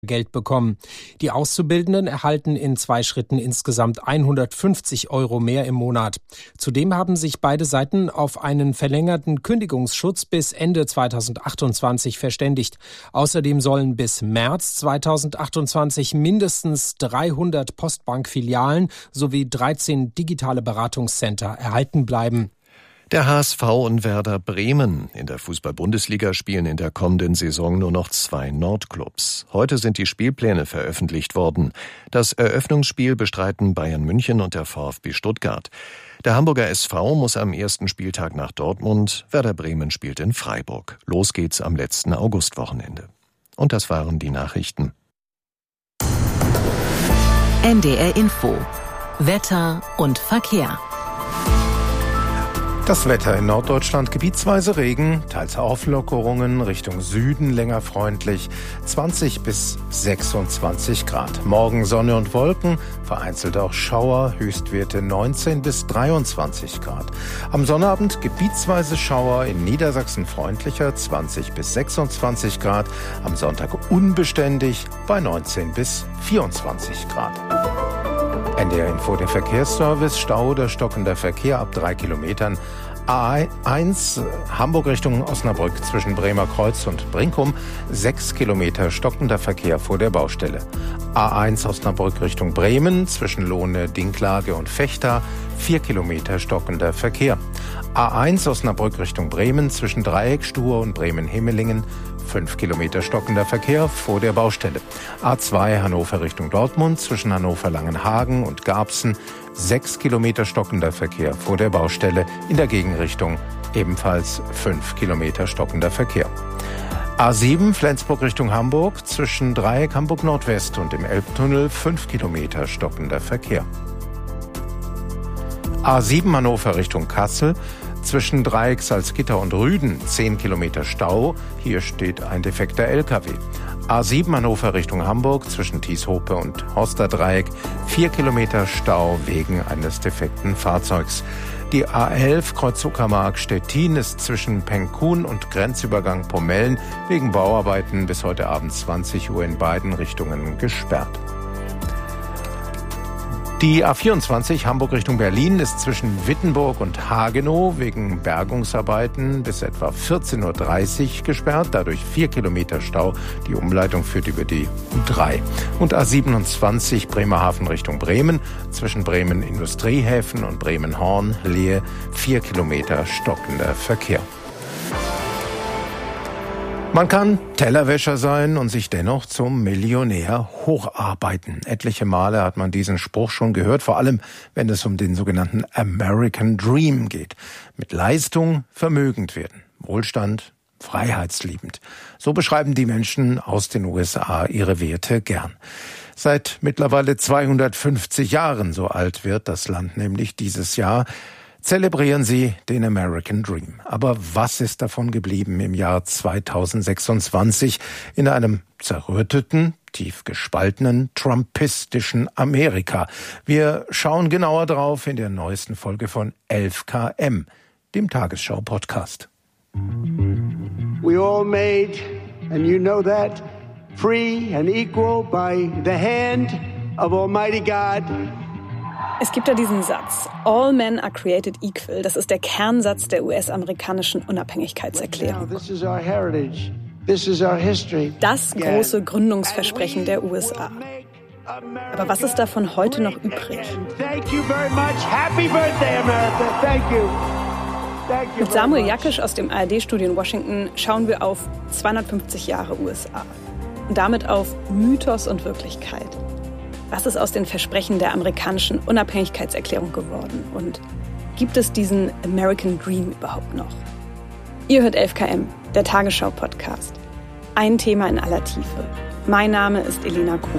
Geld bekommen. Die Auszubildenden erhalten in 2 Schritten insgesamt 150 € mehr im Monat. Zudem haben sich beide Seiten auf einen verlängerten Kündigungsschutz bis Ende 2028 verständigt. Außerdem sollen bis März 2028 mindestens 300 Postbankfilialen sowie 13 digitale Beratungscenter erhalten bleiben. Der HSV und Werder Bremen in der Fußball-Bundesliga spielen in der kommenden Saison nur noch 2 Nordclubs. Heute sind die Spielpläne veröffentlicht worden. Das Eröffnungsspiel bestreiten Bayern München und der VfB Stuttgart. Der Hamburger SV muss am ersten Spieltag nach Dortmund. Werder Bremen spielt in Freiburg. Los geht's am letzten Augustwochenende. Und das waren die Nachrichten. NDR Info. Wetter und Verkehr. Das Wetter in Norddeutschland: gebietsweise Regen, teils Auflockerungen, Richtung Süden länger freundlich, 20 bis 26 Grad. Morgen Sonne und Wolken, vereinzelt auch Schauer, Höchstwerte 19 bis 23 Grad. Am Sonnabend gebietsweise Schauer, in Niedersachsen freundlicher, 20 bis 26 Grad. Am Sonntag unbeständig bei 19 bis 24 Grad. NDR Info, der Verkehrsservice: Stau oder stockender Verkehr ab 3 Kilometern. A1 Hamburg Richtung Osnabrück zwischen Bremer Kreuz und Brinkum, 6 Kilometer stockender Verkehr vor der Baustelle. A1 Osnabrück Richtung Bremen zwischen Lohne, Dinklage und Vechta, 4 Kilometer stockender Verkehr. A1 Osnabrück Richtung Bremen zwischen Dreieckstuhr und Bremen-Himmelingen, 5 Kilometer stockender Verkehr vor der Baustelle. A2 Hannover Richtung Dortmund zwischen Hannover-Langenhagen und Garbsen, 6 Kilometer stockender Verkehr vor der Baustelle. In der Gegenrichtung ebenfalls 5 Kilometer stockender Verkehr. A7 Flensburg Richtung Hamburg zwischen Dreieck Hamburg Nordwest und dem Elbtunnel, 5 Kilometer stockender Verkehr. A7 Hannover Richtung Kassel zwischen Dreieck Salzgitter und Rüden, 10 Kilometer Stau. Hier steht ein defekter LKW. A7 Hannover Richtung Hamburg zwischen Thieshope und Horsterdreieck, 4 Kilometer Stau wegen eines defekten Fahrzeugs. Die A11 Kreuz Uckermark Stettin ist zwischen Penkun und Grenzübergang Pomellen wegen Bauarbeiten bis heute Abend 20 Uhr in beiden Richtungen gesperrt. Die A24 Hamburg Richtung Berlin ist zwischen Wittenburg und Hagenow wegen Bergungsarbeiten bis etwa 14.30 Uhr gesperrt, dadurch 4 Kilometer Stau. Die Umleitung führt über die U3. Und A27 Bremerhaven Richtung Bremen zwischen Bremen Industriehäfen und Bremen-Horn-Lehe, 4 Kilometer stockender Verkehr. Man kann Tellerwäscher sein und sich dennoch zum Millionär hocharbeiten. Etliche Male hat man diesen Spruch schon gehört, vor allem wenn es um den sogenannten American Dream geht. Mit Leistung vermögend werden, Wohlstand freiheitsliebend. So beschreiben die Menschen aus den USA ihre Werte gern. Seit mittlerweile 250 Jahren, so alt wird das Land nämlich dieses Jahr, zelebrieren sie den American Dream. Aber was ist davon geblieben im Jahr 2026 in einem zerrütteten, tief gespaltenen, trumpistischen Amerika? Wir schauen genauer drauf in der neuesten Folge von 11KM, dem Tagesschau-Podcast. We all made, and you know that, free and equal by the hand of Almighty God. Es gibt ja diesen Satz, all men are created equal. Das ist der Kernsatz der US-amerikanischen Unabhängigkeitserklärung. Das große Gründungsversprechen der USA. Aber was ist davon heute noch übrig? Mit Samuel Jakisch aus dem ARD-Studio in Washington schauen wir auf 250 Jahre USA. Und damit auf Mythos und Wirklichkeit. Was ist aus den Versprechen der amerikanischen Unabhängigkeitserklärung geworden? Und gibt es diesen American Dream überhaupt noch? Ihr hört 11KM, der Tagesschau-Podcast. Ein Thema in aller Tiefe. Mein Name ist Elena Kuh.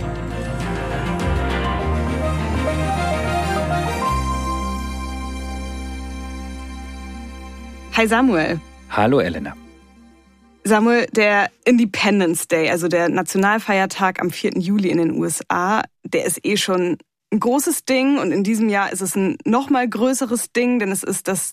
Hi Samuel. Hallo Elena. Samuel, der Independence Day, also der Nationalfeiertag am 4. Juli in den USA, der ist schon ein großes Ding und in diesem Jahr ist es ein noch mal größeres Ding, denn es ist das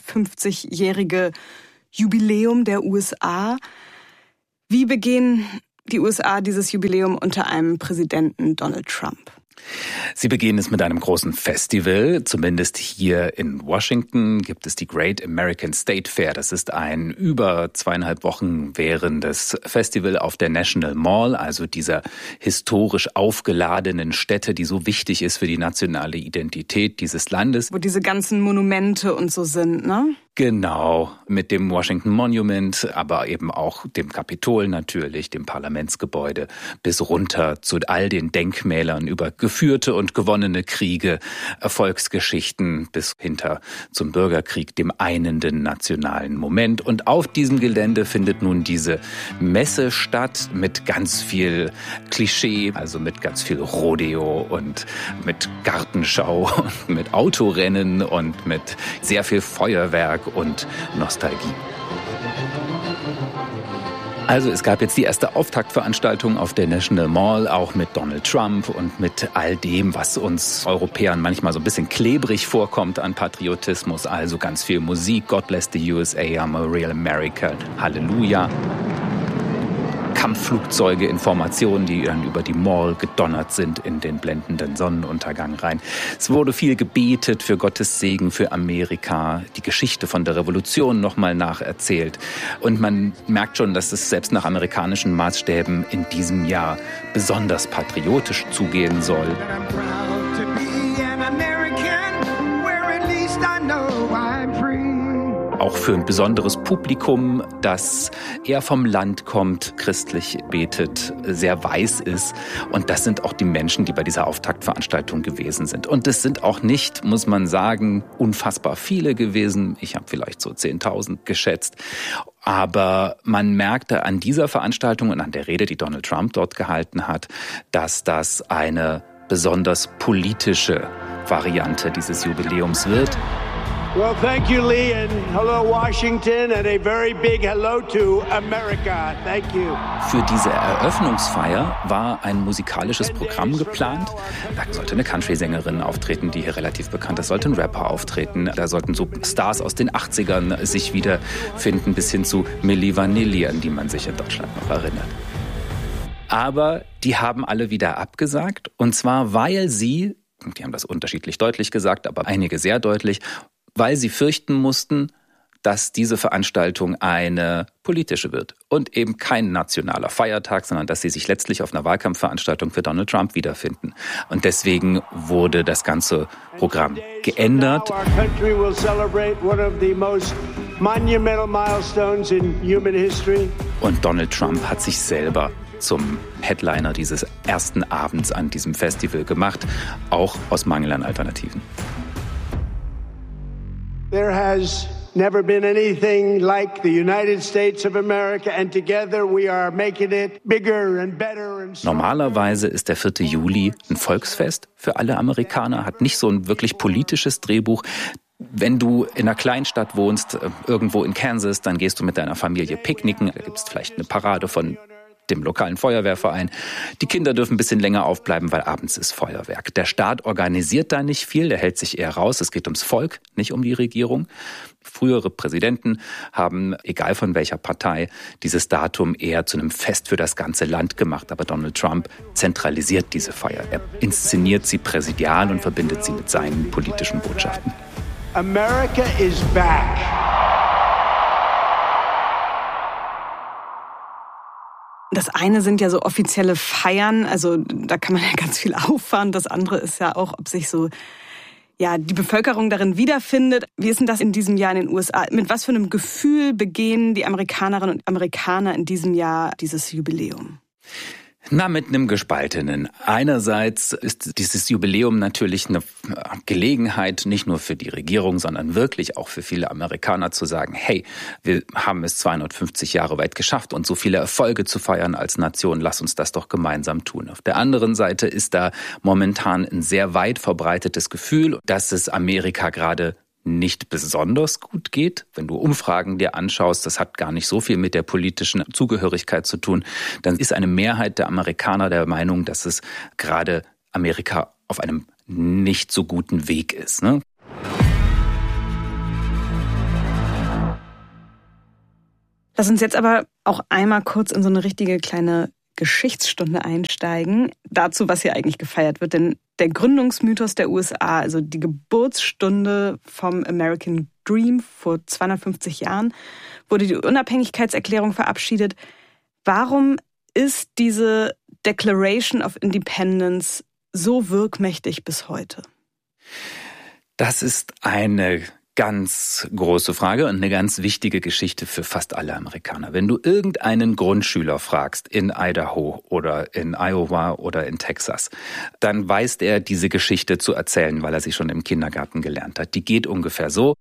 250-jährige Jubiläum der USA. Wie begehen die USA dieses Jubiläum unter einem Präsidenten Donald Trump? Sie beginnen es mit einem großen Festival. Zumindest hier in Washington gibt es die Great American State Fair. Das ist ein über 2,5 Wochen währendes Festival auf der National Mall, also dieser historisch aufgeladenen Stätte, die so wichtig ist für die nationale Identität dieses Landes. Wo diese ganzen Monumente und so sind, ne? Genau, mit dem Washington Monument, aber eben auch dem Kapitol natürlich, dem Parlamentsgebäude, bis runter zu all den Denkmälern über geführte und gewonnene Kriege, Erfolgsgeschichten bis hinter zum Bürgerkrieg, dem einenden nationalen Moment. Und auf diesem Gelände findet nun diese Messe statt mit ganz viel Klischee, also mit ganz viel Rodeo und mit Gartenschau und mit Autorennen und mit sehr viel Feuerwerk und Nostalgie. Also es gab jetzt die erste Auftaktveranstaltung auf der National Mall, auch mit Donald Trump und mit all dem, was uns Europäern manchmal so ein bisschen klebrig vorkommt an Patriotismus. Also ganz viel Musik, God Bless the USA, I'm a Real American, Halleluja. Kampfflugzeuge in Formationen, die dann über die Mall gedonnert sind in den blendenden Sonnenuntergang rein. Es wurde viel gebetet für Gottes Segen für Amerika, die Geschichte von der Revolution nochmal nacherzählt. Und man merkt schon, dass es selbst nach amerikanischen Maßstäben in diesem Jahr besonders patriotisch zugehen soll. Auch für ein besonderes Publikum, das eher vom Land kommt, christlich betet, sehr weiß ist. Und das sind auch die Menschen, die bei dieser Auftaktveranstaltung gewesen sind. Und das sind auch nicht, muss man sagen, unfassbar viele gewesen. Ich habe vielleicht so 10.000 geschätzt. Aber man merkte an dieser Veranstaltung und an der Rede, die Donald Trump dort gehalten hat, dass das eine besonders politische Variante dieses Jubiläums wird. Well, thank you, Lee, and hello, Washington, and a very big hello to America. Thank you. Für diese Eröffnungsfeier war ein musikalisches Programm geplant. Da sollte eine Country-Sängerin auftreten, die hier relativ bekannt ist, sollte ein Rapper auftreten. Da sollten so Stars aus den 80ern sich wiederfinden, bis hin zu Milli Vanilli, an die man sich in Deutschland noch erinnert. Aber die haben alle wieder abgesagt, und zwar, weil sie, die haben das unterschiedlich deutlich gesagt, aber einige sehr deutlich, weil sie fürchten mussten, dass diese Veranstaltung eine politische wird und eben kein nationaler Feiertag, sondern dass sie sich letztlich auf einer Wahlkampfveranstaltung für Donald Trump wiederfinden. Und deswegen wurde das ganze Programm geändert. Und Donald Trump hat sich selber zum Headliner dieses ersten Abends an diesem Festival gemacht, auch aus Mangel an Alternativen. There has never been anything like the United States of America, and together we are making it bigger and better and stronger. Normalerweise ist der 4. Juli ein Volksfest für alle Amerikaner, hat nicht so ein wirklich politisches Drehbuch. Wenn du in einer Kleinstadt wohnst, irgendwo in Kansas, dann gehst du mit deiner Familie picknicken, da gibt es vielleicht eine Parade von dem lokalen Feuerwehrverein. Die Kinder dürfen ein bisschen länger aufbleiben, weil abends ist Feuerwerk. Der Staat organisiert da nicht viel, der hält sich eher raus. Es geht ums Volk, nicht um die Regierung. Frühere Präsidenten haben, egal von welcher Partei, dieses Datum eher zu einem Fest für das ganze Land gemacht. Aber Donald Trump zentralisiert diese Feier. Er inszeniert sie präsidial und verbindet sie mit seinen politischen Botschaften. America is back. Das eine sind ja so offizielle Feiern, also da kann man ja ganz viel auffahren. Das andere ist ja auch, ob sich so die Bevölkerung darin wiederfindet. Wie ist denn das in diesem Jahr in den USA? Mit was für einem Gefühl begehen die Amerikanerinnen und Amerikaner in diesem Jahr dieses Jubiläum? Mit einem gespaltenen. Einerseits ist dieses Jubiläum natürlich eine Gelegenheit, nicht nur für die Regierung, sondern wirklich auch für viele Amerikaner zu sagen, hey, wir haben es 250 Jahre weit geschafft und so viele Erfolge zu feiern als Nation, lass uns das doch gemeinsam tun. Auf der anderen Seite ist da momentan ein sehr weit verbreitetes Gefühl, dass es Amerika gerade nicht besonders gut geht. Wenn du Umfragen dir anschaust, das hat gar nicht so viel mit der politischen Zugehörigkeit zu tun, dann ist eine Mehrheit der Amerikaner der Meinung, dass es gerade Amerika auf einem nicht so guten Weg ist, ne? Lass uns jetzt aber auch einmal kurz in so eine richtige kleine Geschichtsstunde einsteigen. Dazu, was hier eigentlich gefeiert wird. Denn der Gründungsmythos der USA, also die Geburtsstunde vom American Dream vor 250 Jahren, wurde die Unabhängigkeitserklärung verabschiedet. Warum ist diese Declaration of Independence so wirkmächtig bis heute? Das ist eine ganz große Frage und eine ganz wichtige Geschichte für fast alle Amerikaner. Wenn du irgendeinen Grundschüler fragst in Idaho oder in Iowa oder in Texas, dann weiß er, diese Geschichte zu erzählen, weil er sie schon im Kindergarten gelernt hat. Die geht ungefähr so.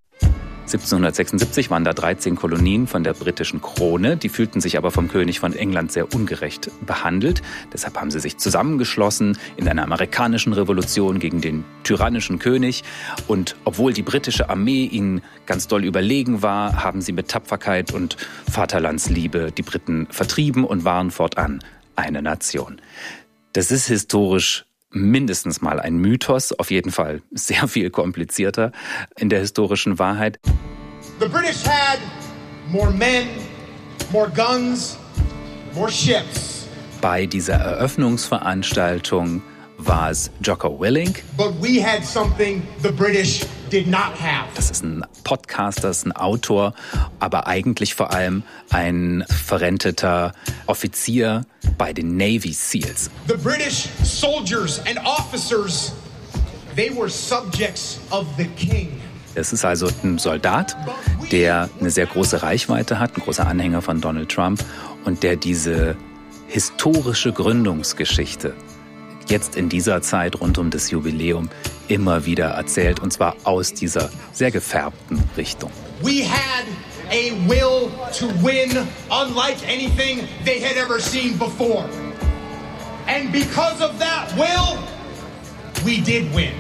1776 waren da 13 Kolonien von der britischen Krone. Die fühlten sich aber vom König von England sehr ungerecht behandelt. Deshalb haben sie sich zusammengeschlossen in einer amerikanischen Revolution gegen den tyrannischen König. Und obwohl die britische Armee ihnen ganz doll überlegen war, haben sie mit Tapferkeit und Vaterlandsliebe die Briten vertrieben und waren fortan eine Nation. Das ist historisch mindestens mal ein Mythos, auf jeden Fall sehr viel komplizierter in der historischen Wahrheit. The British had more men, more guns, more ships. Bei dieser Eröffnungsveranstaltung war es Jocko Willink. But we had something the British did not have. Das ist ein Podcaster, das ist ein Autor, aber eigentlich vor allem ein verrenteter Offizier bei den Navy Seals. The British soldiers and officers, they were subjects of the king. Es ist also ein Soldat, der eine sehr große Reichweite hat, ein großer Anhänger von Donald Trump und der diese historische Gründungsgeschichte jetzt in dieser Zeit rund um das Jubiläum immer wieder erzählt, und zwar aus dieser sehr gefärbten Richtung. We had a will to win unlike anything they had ever seen before. And because of that will, we did win.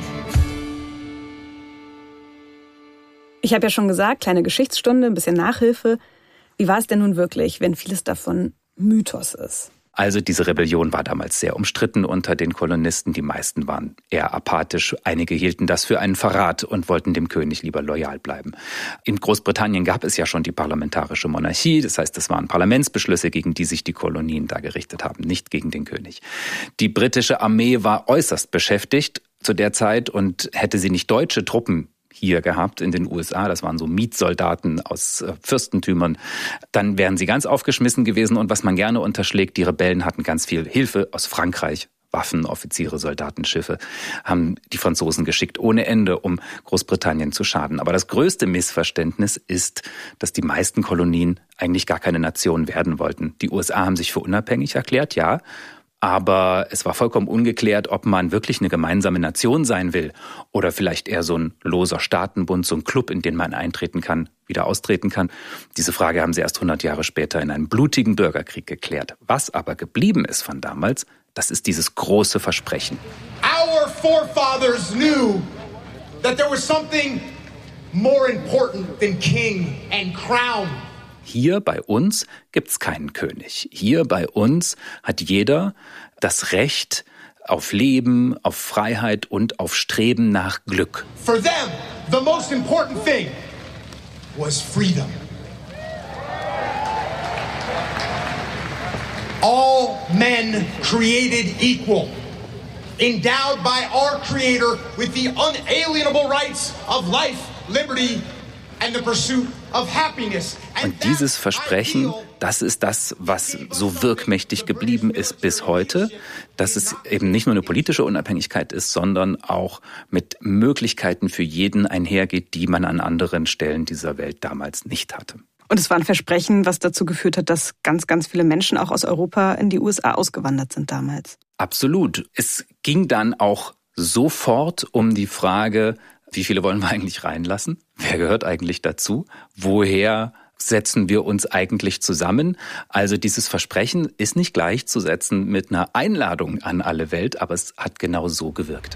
Ich habe ja schon gesagt, kleine Geschichtsstunde, ein bisschen Nachhilfe. Wie war es denn nun wirklich, wenn vieles davon Mythos ist? Also diese Rebellion war damals sehr umstritten unter den Kolonisten. Die meisten waren eher apathisch. Einige hielten das für einen Verrat und wollten dem König lieber loyal bleiben. In Großbritannien gab es ja schon die parlamentarische Monarchie. Das heißt, das waren Parlamentsbeschlüsse, gegen die sich die Kolonien da gerichtet haben, nicht gegen den König. Die britische Armee war äußerst beschäftigt zu der Zeit, und hätte sie nicht deutsche Truppen hier gehabt in den USA, das waren so Mietsoldaten aus Fürstentümern, dann wären sie ganz aufgeschmissen gewesen. Und was man gerne unterschlägt, die Rebellen hatten ganz viel Hilfe aus Frankreich, Waffen, Offiziere, Soldatenschiffe, haben die Franzosen geschickt ohne Ende, um Großbritannien zu schaden. Aber das größte Missverständnis ist, dass die meisten Kolonien eigentlich gar keine Nation werden wollten. Die USA haben sich für unabhängig erklärt, ja, aber es war vollkommen ungeklärt, ob man wirklich eine gemeinsame Nation sein will oder vielleicht eher so ein loser Staatenbund, so ein Club, in den man eintreten kann, wieder austreten kann. Diese Frage haben sie erst 100 Jahre später in einem blutigen Bürgerkrieg geklärt. Was aber geblieben ist von damals, das ist dieses große Versprechen. Our forefathers knew that there was something more important than king and crown. Hier bei uns gibt's keinen König. Hier bei uns hat jeder das Recht auf Leben, auf Freiheit und auf Streben nach Glück. For them, the most important thing was freedom. All men created equal, endowed by our Creator with the unalienable rights of life, liberty and the pursuit of happiness. Und dieses Versprechen, das ist das, was so wirkmächtig geblieben ist bis heute, dass es eben nicht nur eine politische Unabhängigkeit ist, sondern auch mit Möglichkeiten für jeden einhergeht, die man an anderen Stellen dieser Welt damals nicht hatte. Und es war ein Versprechen, was dazu geführt hat, dass ganz, ganz viele Menschen auch aus Europa in die USA ausgewandert sind damals. Absolut. Es ging dann auch sofort um die Frage, wie viele wollen wir eigentlich reinlassen? Wer gehört eigentlich dazu? Woher setzen wir uns eigentlich zusammen? Also dieses Versprechen ist nicht gleichzusetzen mit einer Einladung an alle Welt, aber es hat genau so gewirkt.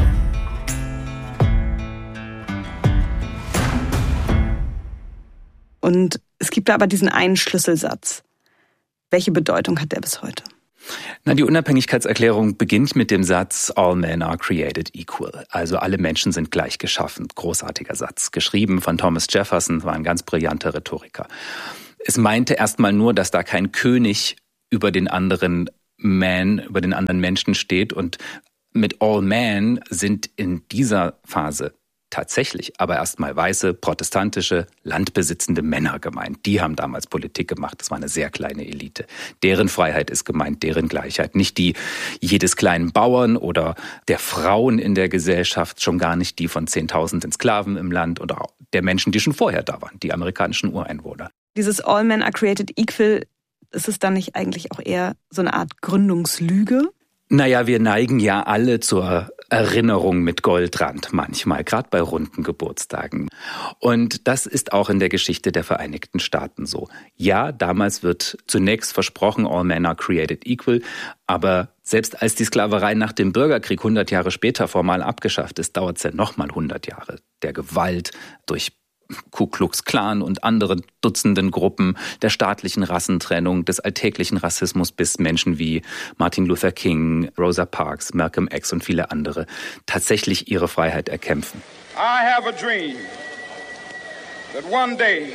Und es gibt da aber diesen einen Schlüsselsatz. Welche Bedeutung hat der bis heute? Na, die Unabhängigkeitserklärung beginnt mit dem Satz All men are created equal. Also alle Menschen sind gleich geschaffen. Großartiger Satz. Geschrieben von Thomas Jefferson, war ein ganz brillanter Rhetoriker. Es meinte erstmal nur, dass da kein König über den anderen Man über den anderen Menschen steht. Und mit All Man sind in dieser Phase tatsächlich aber erstmal weiße, protestantische, landbesitzende Männer gemeint. Die haben damals Politik gemacht. Das war eine sehr kleine Elite. Deren Freiheit ist gemeint, deren Gleichheit. Nicht die jedes kleinen Bauern oder der Frauen in der Gesellschaft, schon gar nicht die von Zehntausenden Sklaven im Land oder der Menschen, die schon vorher da waren, die amerikanischen Ureinwohner. Dieses All Men are created equal, ist es dann nicht eigentlich auch eher so eine Art Gründungslüge? Naja, wir neigen ja alle zur Erinnerung mit Goldrand manchmal, gerade bei runden Geburtstagen. Und das ist auch in der Geschichte der Vereinigten Staaten so. Ja, damals wird zunächst versprochen, all men are created equal, aber selbst als die Sklaverei nach dem Bürgerkrieg 100 Jahre später formal abgeschafft ist, dauert es ja nochmal 100 Jahre der Gewalt durch Ku Klux Klan und anderen Dutzenden Gruppen, der staatlichen Rassentrennung, des alltäglichen Rassismus, bis Menschen wie Martin Luther King, Rosa Parks, Malcolm X und viele andere tatsächlich ihre Freiheit erkämpfen. I have a dream that one day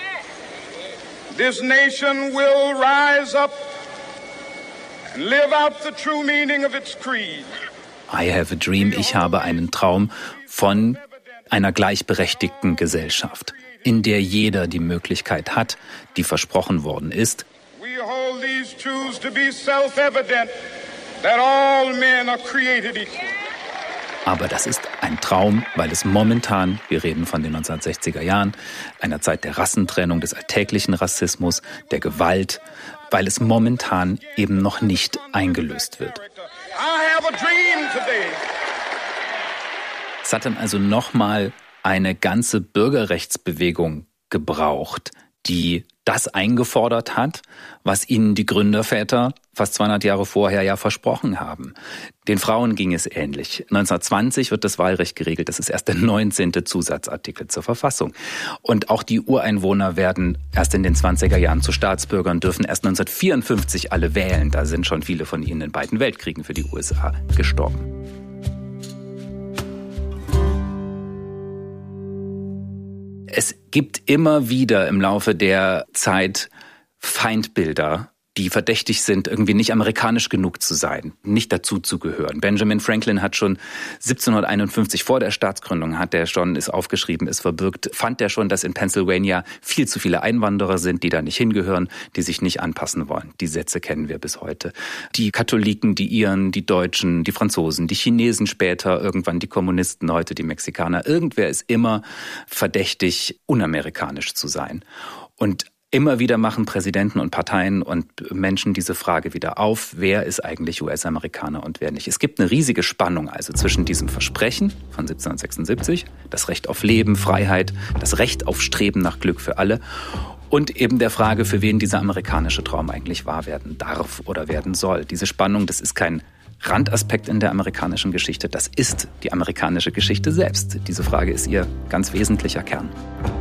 this nation will rise up and live out the true meaning of its creed. I have a dream, ich habe einen Traum von einer gleichberechtigten Gesellschaft, in der jeder die Möglichkeit hat, die versprochen worden ist. We hold these truths to be self-evident, that all men are created equal. Aber das ist ein Traum, weil es momentan, wir reden von den 1960er Jahren, einer Zeit der Rassentrennung, des alltäglichen Rassismus, der Gewalt, weil es momentan eben noch nicht eingelöst wird. I have a dream today. Es hat dann also nochmal eine ganze Bürgerrechtsbewegung gebraucht, die das eingefordert hat, was ihnen die Gründerväter fast 200 Jahre vorher ja versprochen haben. Den Frauen ging es ähnlich. 1920 wird das Wahlrecht geregelt. Das ist erst der 19. Zusatzartikel zur Verfassung. Und auch die Ureinwohner werden erst in den 20er Jahren zu Staatsbürgern, dürfen erst 1954 alle wählen. Da sind schon viele von ihnen in beiden Weltkriegen für die USA gestorben. Es gibt immer wieder im Laufe der Zeit Feindbilder, die verdächtig sind, irgendwie nicht amerikanisch genug zu sein, nicht dazu zu gehören. Benjamin Franklin hat schon 1751 vor der Staatsgründung, ist aufgeschrieben, ist verbürgt, fand er schon, dass in Pennsylvania viel zu viele Einwanderer sind, die da nicht hingehören, die sich nicht anpassen wollen. Die Sätze kennen wir bis heute. Die Katholiken, die Iren, die Deutschen, die Franzosen, die Chinesen später, irgendwann die Kommunisten, heute die Mexikaner. Irgendwer ist immer verdächtig, unamerikanisch zu sein. Und immer wieder machen Präsidenten und Parteien und Menschen diese Frage wieder auf, wer ist eigentlich US-Amerikaner und wer nicht. Es gibt eine riesige Spannung also zwischen diesem Versprechen von 1776, das Recht auf Leben, Freiheit, das Recht auf Streben nach Glück für alle und eben der Frage, für wen dieser amerikanische Traum eigentlich wahr werden darf oder werden soll. Diese Spannung, das ist kein Randaspekt in der amerikanischen Geschichte, das ist die amerikanische Geschichte selbst. Diese Frage ist ihr ganz wesentlicher Kern.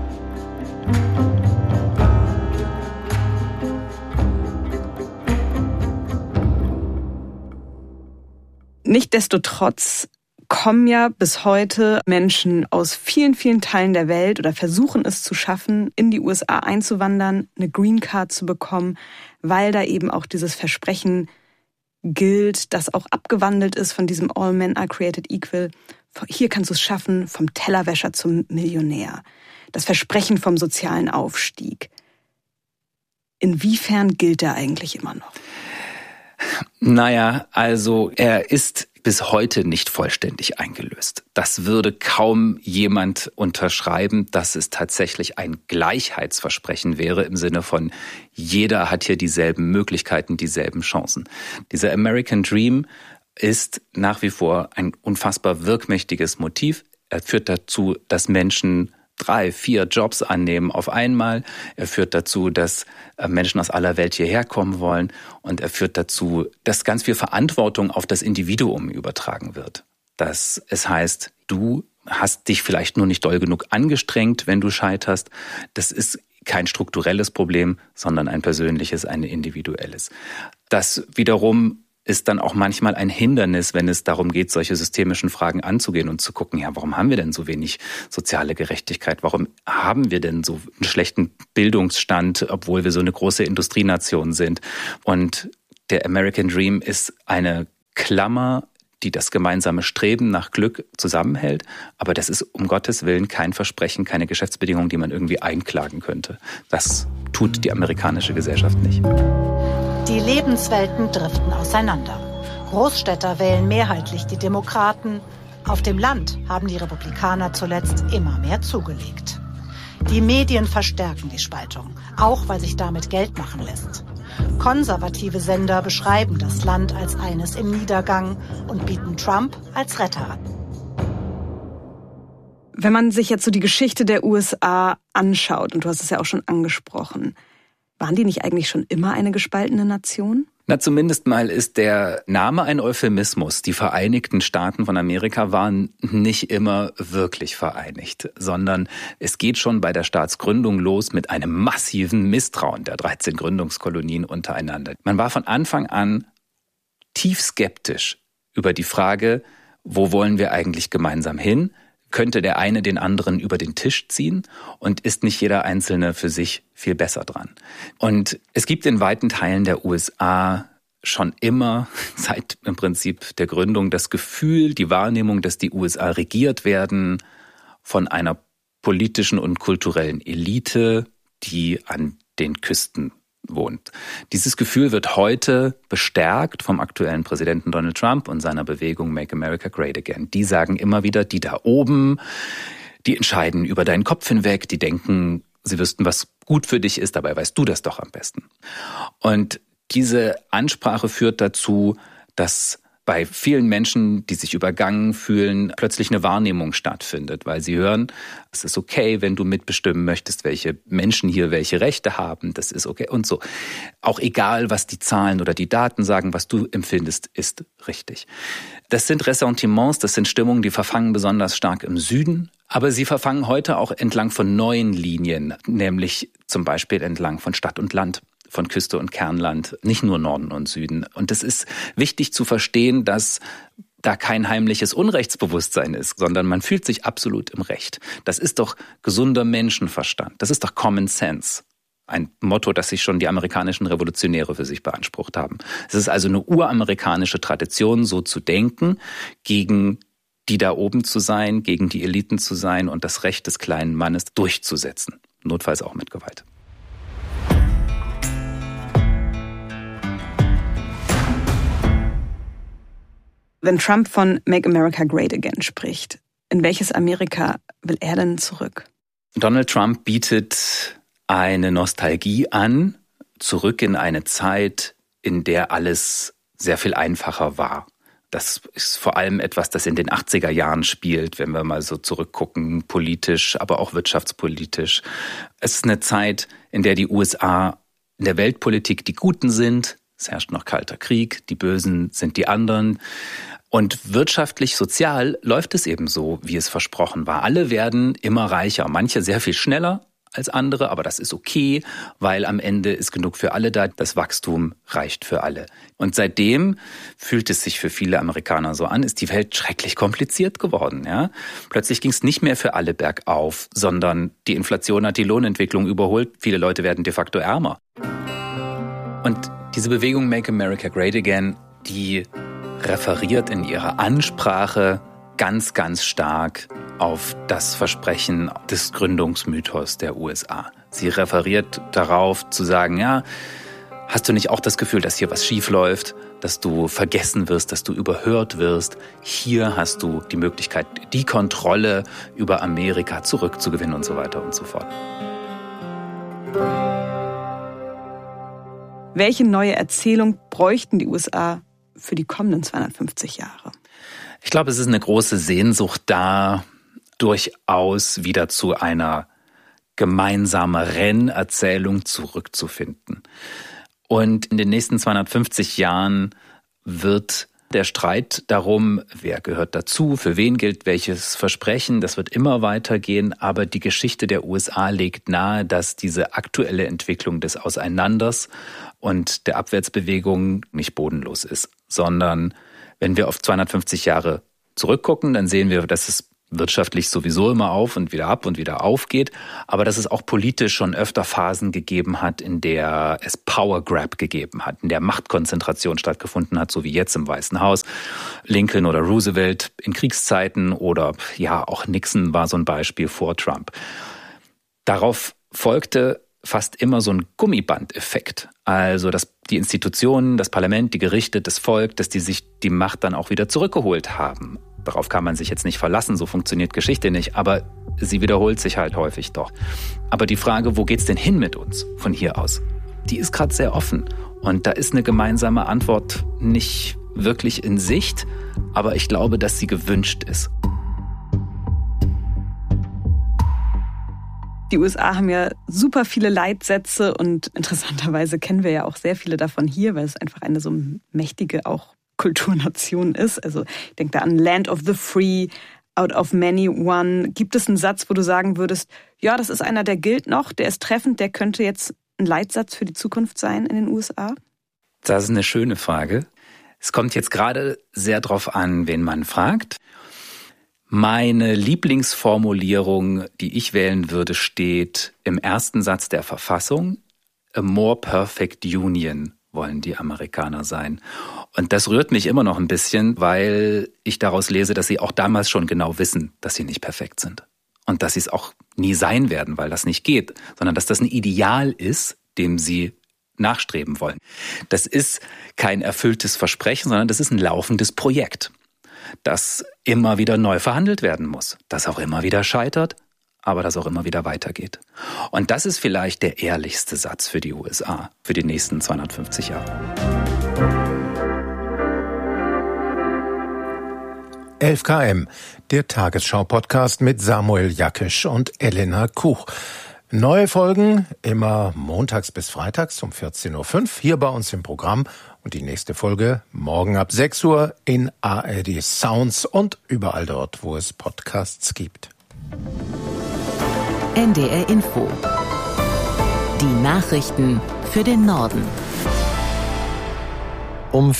Nichtsdestotrotz kommen ja bis heute Menschen aus vielen, vielen Teilen der Welt oder versuchen es zu schaffen, in die USA einzuwandern, eine Green Card zu bekommen, weil da eben auch dieses Versprechen gilt, das auch abgewandelt ist von diesem All Men are created equal. Hier kannst du es schaffen, vom Tellerwäscher zum Millionär. Das Versprechen vom sozialen Aufstieg. Inwiefern gilt der eigentlich immer noch? Naja, also er ist bis heute nicht vollständig eingelöst. Das würde kaum jemand unterschreiben, dass es tatsächlich ein Gleichheitsversprechen wäre im Sinne von jeder hat hier dieselben Möglichkeiten, dieselben Chancen. Dieser American Dream ist nach wie vor ein unfassbar wirkmächtiges Motiv. Er führt dazu, dass Menschen 3, 4 Jobs annehmen auf einmal. Er führt dazu, dass Menschen aus aller Welt hierher kommen wollen. Und er führt dazu, dass ganz viel Verantwortung auf das Individuum übertragen wird. Dass es heißt, du hast dich vielleicht nur nicht doll genug angestrengt, wenn du scheiterst. Das ist kein strukturelles Problem, sondern ein persönliches, ein individuelles. Das wiederum ist dann auch manchmal ein Hindernis, wenn es darum geht, solche systemischen Fragen anzugehen und zu gucken, ja, warum haben wir denn so wenig soziale Gerechtigkeit? Warum haben wir denn so einen schlechten Bildungsstand, obwohl wir so eine große Industrienation sind? Und der American Dream ist eine Klammer, die das gemeinsame Streben nach Glück zusammenhält. Aber das ist um Gottes Willen kein Versprechen, keine Geschäftsbedingung, die man irgendwie einklagen könnte. Das tut die amerikanische Gesellschaft nicht. Die Lebenswelten driften auseinander. Großstädter wählen mehrheitlich die Demokraten. Auf dem Land haben die Republikaner zuletzt immer mehr zugelegt. Die Medien verstärken die Spaltung, auch weil sich damit Geld machen lässt. Konservative Sender beschreiben das Land als eines im Niedergang und bieten Trump als Retter an. Wenn man sich jetzt so die Geschichte der USA anschaut, und du hast es ja auch schon angesprochen, waren die nicht eigentlich schon immer eine gespaltene Nation? Na, zumindest mal ist der Name ein Euphemismus. Die Vereinigten Staaten von Amerika waren nicht immer wirklich vereinigt, sondern es geht schon bei der Staatsgründung los mit einem massiven Misstrauen der 13 Gründungskolonien untereinander. Man war von Anfang an tief skeptisch über die Frage, wo wollen wir eigentlich gemeinsam hin? Könnte der eine den anderen über den Tisch ziehen und ist nicht jeder Einzelne für sich viel besser dran? Und es gibt in weiten Teilen der USA schon immer, seit im Prinzip der Gründung, das Gefühl, die Wahrnehmung, dass die USA regiert werden von einer politischen und kulturellen Elite, die an den Küsten wohnt. Dieses Gefühl wird heute bestärkt vom aktuellen Präsidenten Donald Trump und seiner Bewegung Make America Great Again. Die sagen immer wieder, die da oben, die entscheiden über deinen Kopf hinweg, die denken, sie wüssten, was gut für dich ist, dabei weißt du das doch am besten. Und diese Ansprache führt dazu, dass bei vielen Menschen, die sich übergangen fühlen, plötzlich eine Wahrnehmung stattfindet, weil sie hören, es ist okay, wenn du mitbestimmen möchtest, welche Menschen hier welche Rechte haben, das ist okay und so. Auch egal, was die Zahlen oder die Daten sagen, was du empfindest, ist richtig. Das sind Ressentiments, das sind Stimmungen, die verfangen besonders stark im Süden, aber sie verfangen heute auch entlang von neuen Linien, nämlich zum Beispiel entlang von Stadt und Land, von Küste und Kernland, nicht nur Norden und Süden. Und es ist wichtig zu verstehen, dass da kein heimliches Unrechtsbewusstsein ist, sondern man fühlt sich absolut im Recht. Das ist doch gesunder Menschenverstand. Das ist doch Common Sense. Ein Motto, das sich schon die amerikanischen Revolutionäre für sich beansprucht haben. Es ist also eine uramerikanische Tradition, so zu denken, gegen die da oben zu sein, gegen die Eliten zu sein und das Recht des kleinen Mannes durchzusetzen. Notfalls auch mit Gewalt. Wenn Trump von Make America Great Again spricht, in welches Amerika will er denn zurück? Donald Trump bietet eine Nostalgie an, zurück in eine Zeit, in der alles sehr viel einfacher war. Das ist vor allem etwas, das in den 80er Jahren spielt, wenn wir mal so zurückgucken, politisch, aber auch wirtschaftspolitisch. Es ist eine Zeit, in der die USA in der Weltpolitik die Guten sind. Es herrscht noch Kalter Krieg, die Bösen sind die anderen. Und wirtschaftlich, sozial läuft es eben so, wie es versprochen war. Alle werden immer reicher, manche sehr viel schneller als andere, aber das ist okay, weil am Ende ist genug für alle da. Das Wachstum reicht für alle. Und seitdem fühlt es sich für viele Amerikaner so an, ist die Welt schrecklich kompliziert geworden. Ja? Plötzlich ging es nicht mehr für alle bergauf, sondern die Inflation hat die Lohnentwicklung überholt. Viele Leute werden de facto ärmer. Und diese Bewegung Make America Great Again, die referiert in ihrer Ansprache ganz, ganz stark auf das Versprechen des Gründungsmythos der USA. Sie referiert darauf zu sagen, ja, hast du nicht auch das Gefühl, dass hier was schief läuft, dass du vergessen wirst, dass du überhört wirst? Hier hast du die Möglichkeit, die Kontrolle über Amerika zurückzugewinnen und so weiter und so fort. Welche neue Erzählung bräuchten die USA für die kommenden 250 Jahre? Ich glaube, es ist eine große Sehnsucht da, durchaus wieder zu einer gemeinsameren Erzählung zurückzufinden. Und in den nächsten 250 Jahren wird der Streit darum, wer gehört dazu, für wen gilt welches Versprechen, das wird immer weitergehen. Aber die Geschichte der USA legt nahe, dass diese aktuelle Entwicklung des Auseinanders und der Abwärtsbewegung nicht bodenlos ist, sondern wenn wir auf 250 Jahre zurückgucken, dann sehen wir, dass es wirtschaftlich sowieso immer auf und wieder ab und wieder aufgeht, aber dass es auch politisch schon öfter Phasen gegeben hat, in der es Power Grab gegeben hat, in der Machtkonzentration stattgefunden hat, so wie jetzt im Weißen Haus. Lincoln oder Roosevelt in Kriegszeiten oder ja, auch Nixon war so ein Beispiel vor Trump. Darauf folgte fast immer so ein Gummibandeffekt. Also, dass die Institutionen, das Parlament, die Gerichte, das Volk, dass die sich die Macht dann auch wieder zurückgeholt haben. Darauf kann man sich jetzt nicht verlassen, so funktioniert Geschichte nicht, aber sie wiederholt sich halt häufig doch. Aber die Frage, wo geht's denn hin mit uns von hier aus, die ist gerade sehr offen. Und da ist eine gemeinsame Antwort nicht wirklich in Sicht, aber ich glaube, dass sie gewünscht ist. Die USA haben ja super viele Leitsätze und interessanterweise kennen wir ja auch sehr viele davon hier, weil es einfach eine so mächtige auch Kulturnation ist. Also ich denke da an Land of the Free, Out of Many One. Gibt es einen Satz, wo du sagen würdest, ja, das ist einer, der gilt noch, der ist treffend, der könnte jetzt ein Leitsatz für die Zukunft sein in den USA? Das ist eine schöne Frage. Es kommt jetzt gerade sehr drauf an, wen man fragt. Meine Lieblingsformulierung, die ich wählen würde, steht im ersten Satz der Verfassung: A more perfect union wollen die Amerikaner sein. Und das rührt mich immer noch ein bisschen, weil ich daraus lese, dass sie auch damals schon genau wissen, dass sie nicht perfekt sind. Und dass sie es auch nie sein werden, weil das nicht geht, sondern dass das ein Ideal ist, dem sie nachstreben wollen. Das ist kein erfülltes Versprechen, sondern das ist ein laufendes Projekt, das immer wieder neu verhandelt werden muss, das auch immer wieder scheitert, aber das auch immer wieder weitergeht. Und das ist vielleicht der ehrlichste Satz für die USA, für die nächsten 250 Jahre. 11 km, der Tagesschau-Podcast mit Samuel Jakisch und Elena Kuch. Neue Folgen immer montags bis freitags um 14.05 Uhr hier bei uns im Programm und die nächste Folge morgen ab 6 Uhr in ARD Sounds und überall dort, wo es Podcasts gibt. NDR Info. Die Nachrichten für den Norden. Um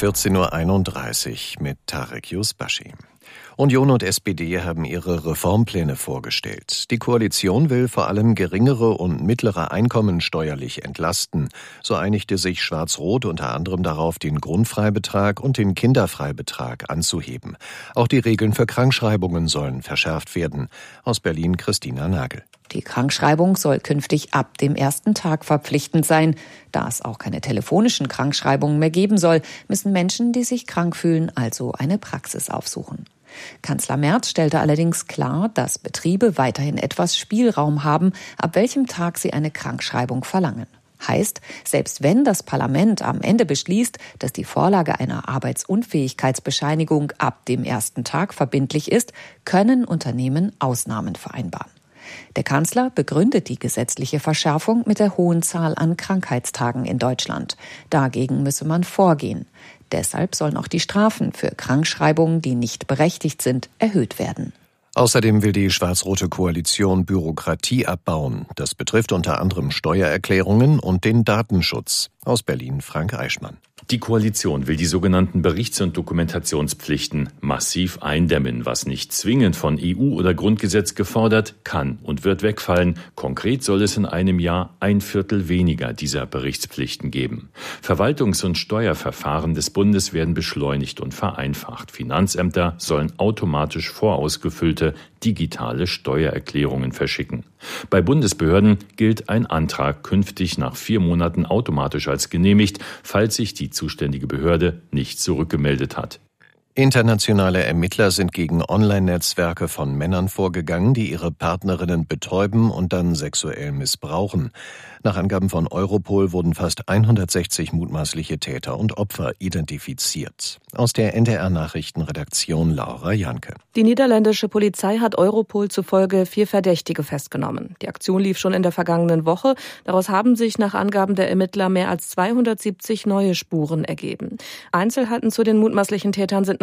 14.31 Uhr mit Tarek Yusbashi. Union und SPD haben ihre Reformpläne vorgestellt. Die Koalition will vor allem geringere und mittlere Einkommen steuerlich entlasten. So einigte sich Schwarz-Rot unter anderem darauf, den Grundfreibetrag und den Kinderfreibetrag anzuheben. Auch die Regeln für Krankschreibungen sollen verschärft werden. Aus Berlin Christina Nagel. Die Krankschreibung soll künftig ab dem ersten Tag verpflichtend sein. Da es auch keine telefonischen Krankschreibungen mehr geben soll, müssen Menschen, die sich krank fühlen, also eine Praxis aufsuchen. Kanzler Merz stellte allerdings klar, dass Betriebe weiterhin etwas Spielraum haben, ab welchem Tag sie eine Krankschreibung verlangen. Heißt, selbst wenn das Parlament am Ende beschließt, dass die Vorlage einer Arbeitsunfähigkeitsbescheinigung ab dem ersten Tag verbindlich ist, können Unternehmen Ausnahmen vereinbaren. Der Kanzler begründet die gesetzliche Verschärfung mit der hohen Zahl an Krankheitstagen in Deutschland. Dagegen müsse man vorgehen. Deshalb sollen auch die Strafen für Krankschreibungen, die nicht berechtigt sind, erhöht werden. Außerdem will die schwarz-rote Koalition Bürokratie abbauen. Das betrifft unter anderem Steuererklärungen und den Datenschutz. Aus Berlin Frank Eichmann. Die Koalition will die sogenannten Berichts- und Dokumentationspflichten massiv eindämmen, was nicht zwingend von EU oder Grundgesetz gefordert, kann und wird wegfallen. Konkret soll es in einem Jahr 1/4 weniger dieser Berichtspflichten geben. Verwaltungs- und Steuerverfahren des Bundes werden beschleunigt und vereinfacht. Finanzämter sollen automatisch vorausgefüllte digitale Steuererklärungen verschicken. Bei Bundesbehörden gilt ein Antrag künftig nach 4 Monaten automatisch als genehmigt, falls sich die zuständige Behörde nicht zurückgemeldet hat. Internationale Ermittler sind gegen Online-Netzwerke von Männern vorgegangen, die ihre Partnerinnen betäuben und dann sexuell missbrauchen. Nach Angaben von Europol wurden fast 160 mutmaßliche Täter und Opfer identifiziert. Aus der NDR-Nachrichtenredaktion Laura Janke. Die niederländische Polizei hat Europol zufolge 4 Verdächtige festgenommen. Die Aktion lief schon in der vergangenen Woche. Daraus haben sich nach Angaben der Ermittler mehr als 270 neue Spuren ergeben. Einzelheiten zu den mutmaßlichen Tätern sind noch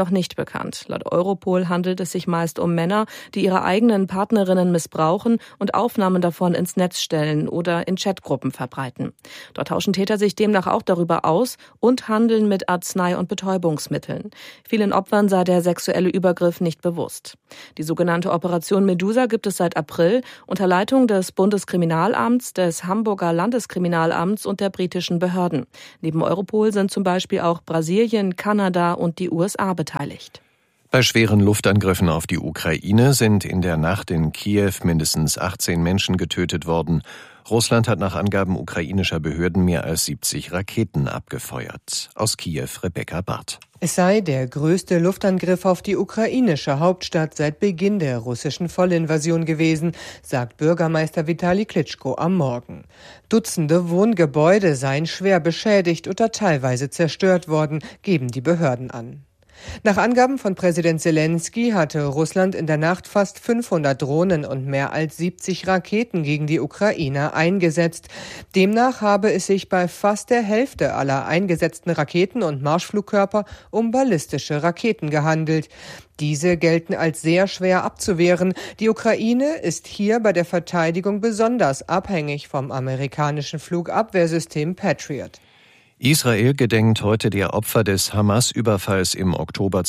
noch nicht bekannt. Laut Europol handelt es sich meist um Männer, die ihre eigenen Partnerinnen missbrauchen und Aufnahmen davon ins Netz stellen oder in Chatgruppen verbreiten. Dort tauschen Täter sich demnach auch darüber aus und handeln mit Arznei- und Betäubungsmitteln. Vielen Opfern sei der sexuelle Übergriff nicht bewusst. Die sogenannte Operation Medusa gibt es seit April unter Leitung des Bundeskriminalamts, des Hamburger Landeskriminalamts und der britischen Behörden. Neben Europol sind zum Beispiel auch Brasilien, Kanada und die USA beteiligt. Bei schweren Luftangriffen auf die Ukraine sind in der Nacht in Kiew mindestens 18 Menschen getötet worden. Russland hat nach Angaben ukrainischer Behörden mehr als 70 Raketen abgefeuert. Aus Kiew Rebecca Barth. Es sei der größte Luftangriff auf die ukrainische Hauptstadt seit Beginn der russischen Vollinvasion gewesen, sagt Bürgermeister Vitali Klitschko am Morgen. Dutzende Wohngebäude seien schwer beschädigt oder teilweise zerstört worden, geben die Behörden an. Nach Angaben von Präsident Zelensky hatte Russland in der Nacht fast 500 Drohnen und mehr als 70 Raketen gegen die Ukrainer eingesetzt. Demnach habe es sich bei fast der Hälfte aller eingesetzten Raketen und Marschflugkörper um ballistische Raketen gehandelt. Diese gelten als sehr schwer abzuwehren. Die Ukraine ist hier bei der Verteidigung besonders abhängig vom amerikanischen Flugabwehrsystem Patriot. Israel gedenkt heute der Opfer des Hamas-Überfalls im Oktober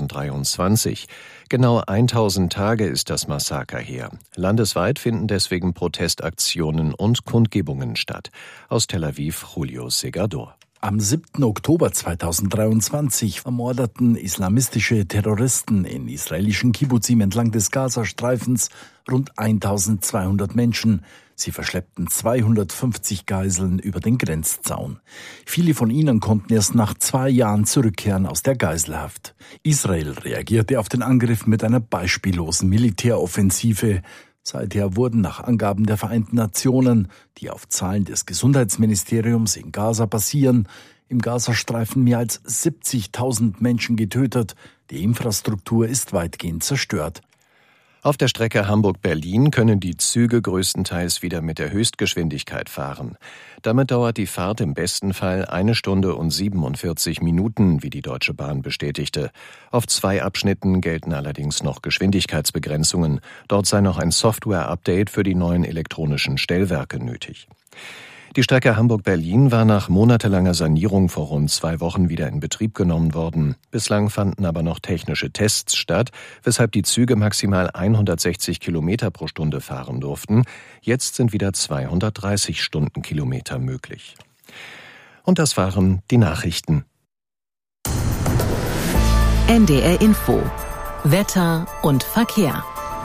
2023. Genau 1000 Tage ist das Massaker her. Landesweit finden deswegen Protestaktionen und Kundgebungen statt. Aus Tel Aviv Julio Segador. Am 7. Oktober 2023 ermordeten islamistische Terroristen in israelischen Kibbuzim entlang des Gazastreifens rund 1200 Menschen. Sie verschleppten 250 Geiseln über den Grenzzaun. Viele von ihnen konnten erst nach 2 Jahren zurückkehren aus der Geiselhaft. Israel reagierte auf den Angriff mit einer beispiellosen Militäroffensive. Seither wurden nach Angaben der Vereinten Nationen, die auf Zahlen des Gesundheitsministeriums in Gaza basieren, im Gazastreifen mehr als 70.000 Menschen getötet. Die Infrastruktur ist weitgehend zerstört. Auf der Strecke Hamburg-Berlin können die Züge größtenteils wieder mit der Höchstgeschwindigkeit fahren. Damit dauert die Fahrt im besten Fall 1 Stunde und 47 Minuten, wie die Deutsche Bahn bestätigte. Auf 2 Abschnitten gelten allerdings noch Geschwindigkeitsbegrenzungen. Dort sei noch ein Software-Update für die neuen elektronischen Stellwerke nötig. Die Strecke Hamburg-Berlin war nach monatelanger Sanierung vor rund 2 Wochen wieder in Betrieb genommen worden. Bislang fanden aber noch technische Tests statt, weshalb die Züge maximal 160 Kilometer pro Stunde fahren durften. Jetzt sind wieder 230 Stundenkilometer möglich. Und das waren die Nachrichten. NDR Info. Wetter und Verkehr.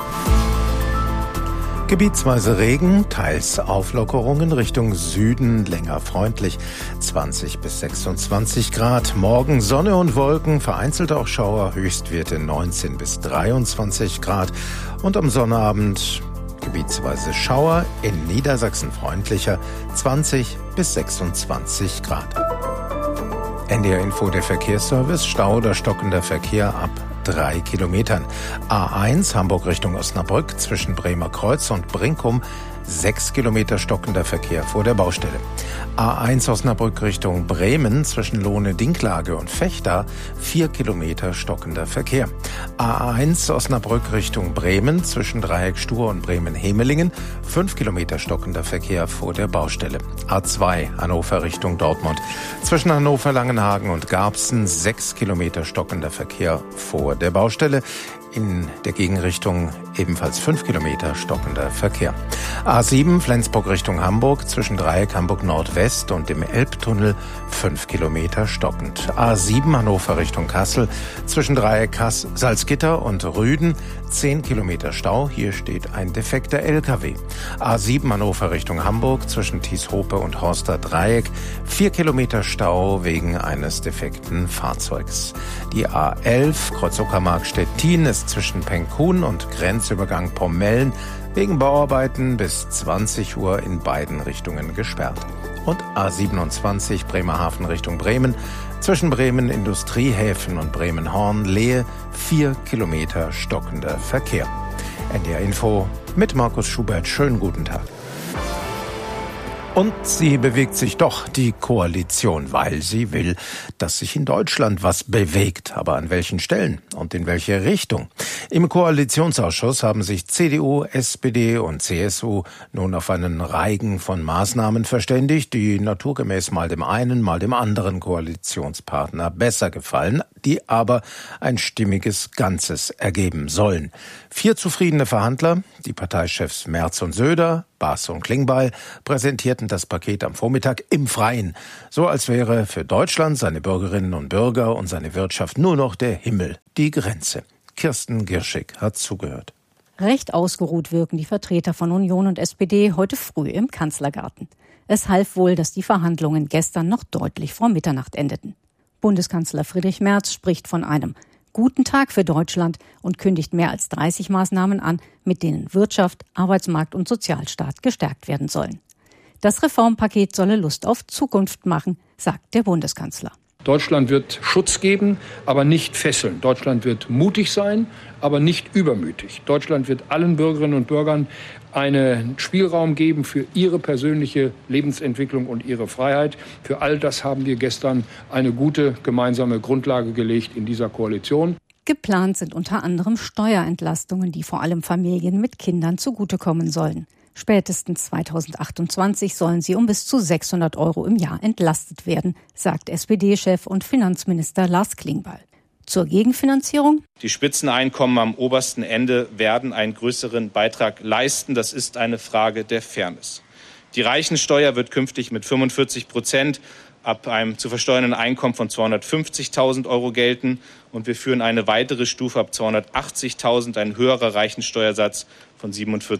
Gebietsweise Regen, teils Auflockerungen Richtung Süden, länger freundlich, 20 bis 26 Grad. Morgen Sonne und Wolken, vereinzelt auch Schauer, Höchstwerte 19 bis 23 Grad. Und am Sonnabend gebietsweise Schauer, in Niedersachsen freundlicher, 20 bis 26 Grad. NDR Info, der Verkehrsservice, Stau oder stockender Verkehr ab 3 Kilometern. A1 Hamburg Richtung Osnabrück zwischen Bremer Kreuz und Brinkum 6 Kilometer stockender Verkehr vor der Baustelle. A1 Osnabrück Richtung Bremen zwischen Lohne-Dinklage und Vechta 4 Kilometer stockender Verkehr. A1 Osnabrück Richtung Bremen zwischen Dreieck Stur und Bremen-Hemelingen 5 Kilometer stockender Verkehr vor der Baustelle. A2 Hannover Richtung Dortmund zwischen Hannover-Langenhagen und Garbsen 6 Kilometer stockender Verkehr vor der Baustelle. In der Gegenrichtung ebenfalls 5 Kilometer stockender Verkehr. A7 Flensburg Richtung Hamburg zwischen Dreieck Hamburg Nordwest und dem Elbtunnel 5 Kilometer stockend. A7 Hannover Richtung Kassel zwischen Dreieck Salzgitter und Rüden 10 Kilometer Stau. Hier steht ein defekter LKW. A7 Hannover Richtung Hamburg zwischen Tieshope und Horster Dreieck 4 Kilometer Stau wegen eines defekten Fahrzeugs. Die A11 Kreuz-Uckermark-Stettin ist zwischen Penkhuhn und Grenzübergang Pommellen wegen Bauarbeiten bis 20 Uhr in beiden Richtungen gesperrt. Und A27 Bremerhaven Richtung Bremen zwischen Bremen Industriehäfen und Bremen-Horn-Lehe 4 Kilometer stockender Verkehr. NDR Info mit Markus Schubert. Schönen guten Tag. Und sie bewegt sich doch, die Koalition, weil sie will, dass sich in Deutschland was bewegt. Aber an welchen Stellen und in welche Richtung? Im Koalitionsausschuss haben sich CDU, SPD und CSU nun auf einen Reigen von Maßnahmen verständigt, die naturgemäß mal dem einen, mal dem anderen Koalitionspartner besser gefallen, die aber ein stimmiges Ganzes ergeben sollen. 4 zufriedene Verhandler, die Parteichefs Merz und Söder, Baas und Klingbeil, präsentierten das Paket am Vormittag im Freien. So als wäre für Deutschland, seine Bürgerinnen und Bürger und seine Wirtschaft nur noch der Himmel die Grenze. Kirsten Girschig hat zugehört. Recht ausgeruht wirken die Vertreter von Union und SPD heute früh im Kanzlergarten. Es half wohl, dass die Verhandlungen gestern noch deutlich vor Mitternacht endeten. Bundeskanzler Friedrich Merz spricht von einem guten Tag für Deutschland und kündigt mehr als 30 Maßnahmen an, mit denen Wirtschaft, Arbeitsmarkt und Sozialstaat gestärkt werden sollen. Das Reformpaket solle Lust auf Zukunft machen, sagt der Bundeskanzler. Deutschland wird Schutz geben, aber nicht fesseln. Deutschland wird mutig sein, aber nicht übermütig. Deutschland wird allen Bürgerinnen und Bürgern einen Spielraum geben für ihre persönliche Lebensentwicklung und ihre Freiheit. Für all das haben wir gestern eine gute gemeinsame Grundlage gelegt in dieser Koalition. Geplant sind unter anderem Steuerentlastungen, die vor allem Familien mit Kindern zugutekommen sollen. Spätestens 2028 sollen sie um bis zu 600 € im Jahr entlastet werden, sagt SPD-Chef und Finanzminister Lars Klingbeil. Zur Gegenfinanzierung? Die Spitzeneinkommen am obersten Ende werden einen größeren Beitrag leisten. Das ist eine Frage der Fairness. Die Reichensteuer wird künftig mit 45% ab einem zu versteuernden Einkommen von 250.000 € gelten. Und wir führen eine weitere Stufe ab 280.000, ein höherer Reichensteuersatz von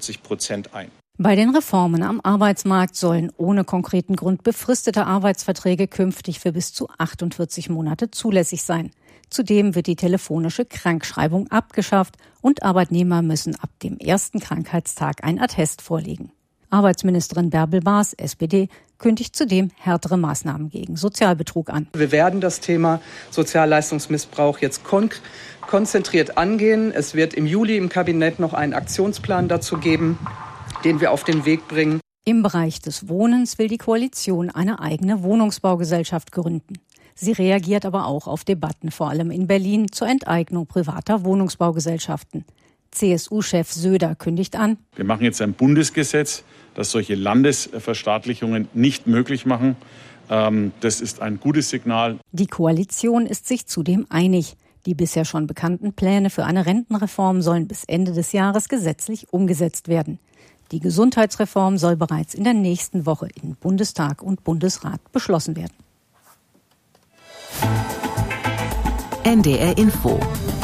47% ein. Bei den Reformen am Arbeitsmarkt sollen ohne konkreten Grund befristete Arbeitsverträge künftig für bis zu 48 Monate zulässig sein. Zudem wird die telefonische Krankschreibung abgeschafft und Arbeitnehmer müssen ab dem ersten Krankheitstag ein Attest vorlegen. Arbeitsministerin Bärbel Baas, SPD, kündigt zudem härtere Maßnahmen gegen Sozialbetrug an. Wir werden das Thema Sozialleistungsmissbrauch jetzt konzentriert angehen. Es wird im Juli im Kabinett noch einen Aktionsplan dazu geben, den wir auf den Weg bringen. Im Bereich des Wohnens will die Koalition eine eigene Wohnungsbaugesellschaft gründen. Sie reagiert aber auch auf Debatten, vor allem in Berlin, zur Enteignung privater Wohnungsbaugesellschaften. CSU-Chef Söder kündigt an: Wir machen jetzt ein Bundesgesetz, das solche Landesverstaatlichungen nicht möglich machen. Das ist ein gutes Signal. Die Koalition ist sich zudem einig. Die bisher schon bekannten Pläne für eine Rentenreform sollen bis Ende des Jahres gesetzlich umgesetzt werden. Die Gesundheitsreform soll bereits in der nächsten Woche in Bundestag und Bundesrat beschlossen werden. NDR Info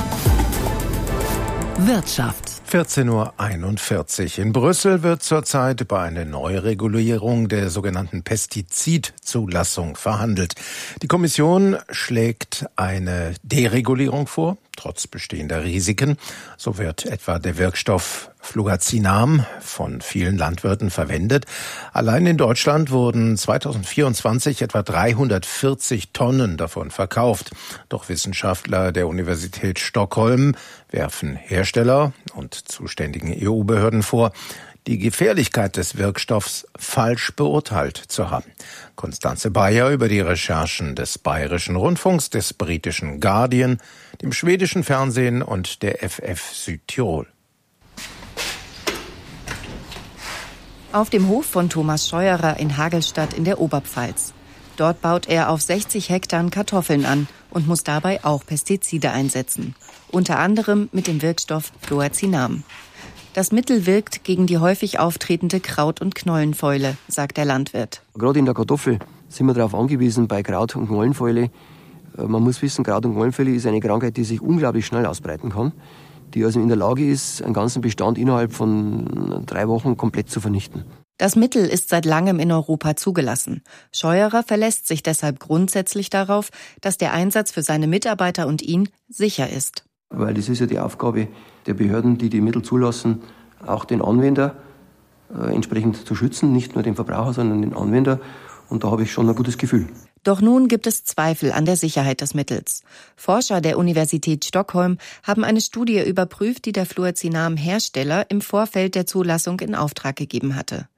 Wirtschaft. 14:41 Uhr. In Brüssel wird zurzeit über eine Neuregulierung der sogenannten Pestizidzulassung verhandelt. Die Kommission schlägt eine Deregulierung vor, trotz bestehender Risiken. So wird etwa der Wirkstoff Fluazinam von vielen Landwirten verwendet. Allein in Deutschland wurden 2024 etwa 340 Tonnen davon verkauft. Doch Wissenschaftler der Universität Stockholm werfen Hersteller und zuständigen EU-Behörden vor, die Gefährlichkeit des Wirkstoffs falsch beurteilt zu haben. Constanze Bayer über die Recherchen des Bayerischen Rundfunks, des britischen Guardian, dem schwedischen Fernsehen und der FF Südtirol. Auf dem Hof von Thomas Scheuerer in Hagelstadt in der Oberpfalz. Dort baut er auf 60 Hektar Kartoffeln an und muss dabei auch Pestizide einsetzen. Unter anderem mit dem Wirkstoff Fluazinam. Das Mittel wirkt gegen die häufig auftretende Kraut- und Knollenfäule, sagt der Landwirt. Gerade in der Kartoffel sind wir darauf angewiesen, bei Kraut- und Knollenfäule. Man muss wissen, Kraut- und Knollenfäule ist eine Krankheit, die sich unglaublich schnell ausbreiten kann, die also in der Lage ist, einen ganzen Bestand innerhalb von 3 Wochen komplett zu vernichten. Das Mittel ist seit langem in Europa zugelassen. Scheuerer verlässt sich deshalb grundsätzlich darauf, dass der Einsatz für seine Mitarbeiter und ihn sicher ist. Weil es ist ja die Aufgabe der Behörden, die die Mittel zulassen, auch den Anwender entsprechend zu schützen, nicht nur den Verbraucher, sondern den Anwender. Und da habe ich schon ein gutes Gefühl. Doch nun gibt es Zweifel an der Sicherheit des Mittels. Forscher der Universität Stockholm haben eine Studie überprüft, die der Fluazinam-Hersteller im Vorfeld der Zulassung in Auftrag gegeben hatte.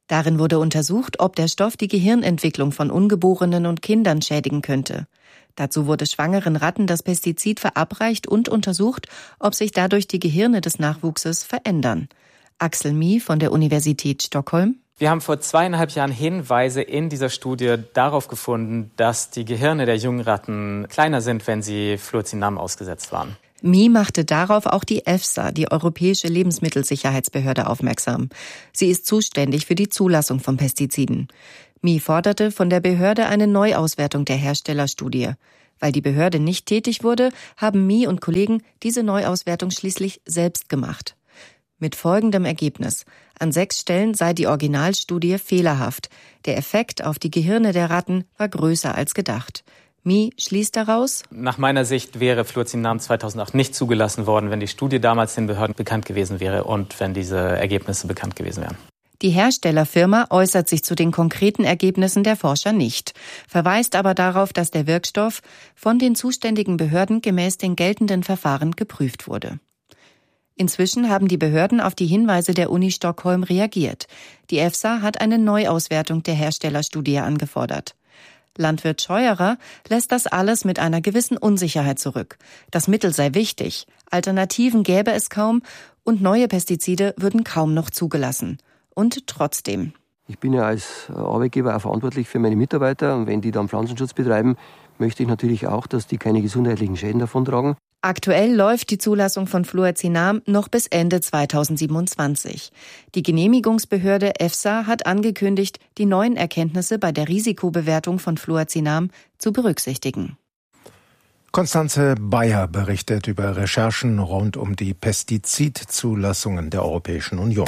Darin wurde untersucht, ob der Stoff die Gehirnentwicklung von Ungeborenen und Kindern schädigen könnte. Dazu wurde schwangeren Ratten das Pestizid verabreicht und untersucht, ob sich dadurch die Gehirne des Nachwuchses verändern. Axel Mie von der Universität Stockholm. Wir haben vor 2,5 Jahren Hinweise in dieser Studie darauf gefunden, dass die Gehirne der jungen Ratten kleiner sind, wenn sie Fluocinam ausgesetzt waren. Mie machte darauf auch die EFSA, die Europäische Lebensmittelsicherheitsbehörde, aufmerksam. Sie ist zuständig für die Zulassung von Pestiziden. Mie forderte von der Behörde eine Neuauswertung der Herstellerstudie. Weil die Behörde nicht tätig wurde, haben Mie und Kollegen diese Neuauswertung schließlich selbst gemacht. Mit folgendem Ergebnis: An 6 Stellen sei die Originalstudie fehlerhaft. Der Effekt auf die Gehirne der Ratten war größer als gedacht. Mie schließt daraus: Nach meiner Sicht wäre Fluocinam 2008 nicht zugelassen worden, wenn die Studie damals den Behörden bekannt gewesen wäre und wenn diese Ergebnisse bekannt gewesen wären. Die Herstellerfirma äußert sich zu den konkreten Ergebnissen der Forscher nicht, verweist aber darauf, dass der Wirkstoff von den zuständigen Behörden gemäß den geltenden Verfahren geprüft wurde. Inzwischen haben die Behörden auf die Hinweise der Uni Stockholm reagiert. Die EFSA hat eine Neuauswertung der Herstellerstudie angefordert. Landwirt Scheuerer lässt das alles mit einer gewissen Unsicherheit zurück. Das Mittel sei wichtig, Alternativen gäbe es kaum und neue Pestizide würden kaum noch zugelassen. Und trotzdem. Ich bin ja als Arbeitgeber auch verantwortlich für meine Mitarbeiter und wenn die dann Pflanzenschutz betreiben, möchte ich natürlich auch, dass die keine gesundheitlichen Schäden davontragen. Aktuell läuft die Zulassung von Fluocinam noch bis Ende 2027. Die Genehmigungsbehörde EFSA hat angekündigt, die neuen Erkenntnisse bei der Risikobewertung von Fluocinam zu berücksichtigen. Konstanze Bayer berichtet über Recherchen rund um die Pestizidzulassungen der Europäischen Union.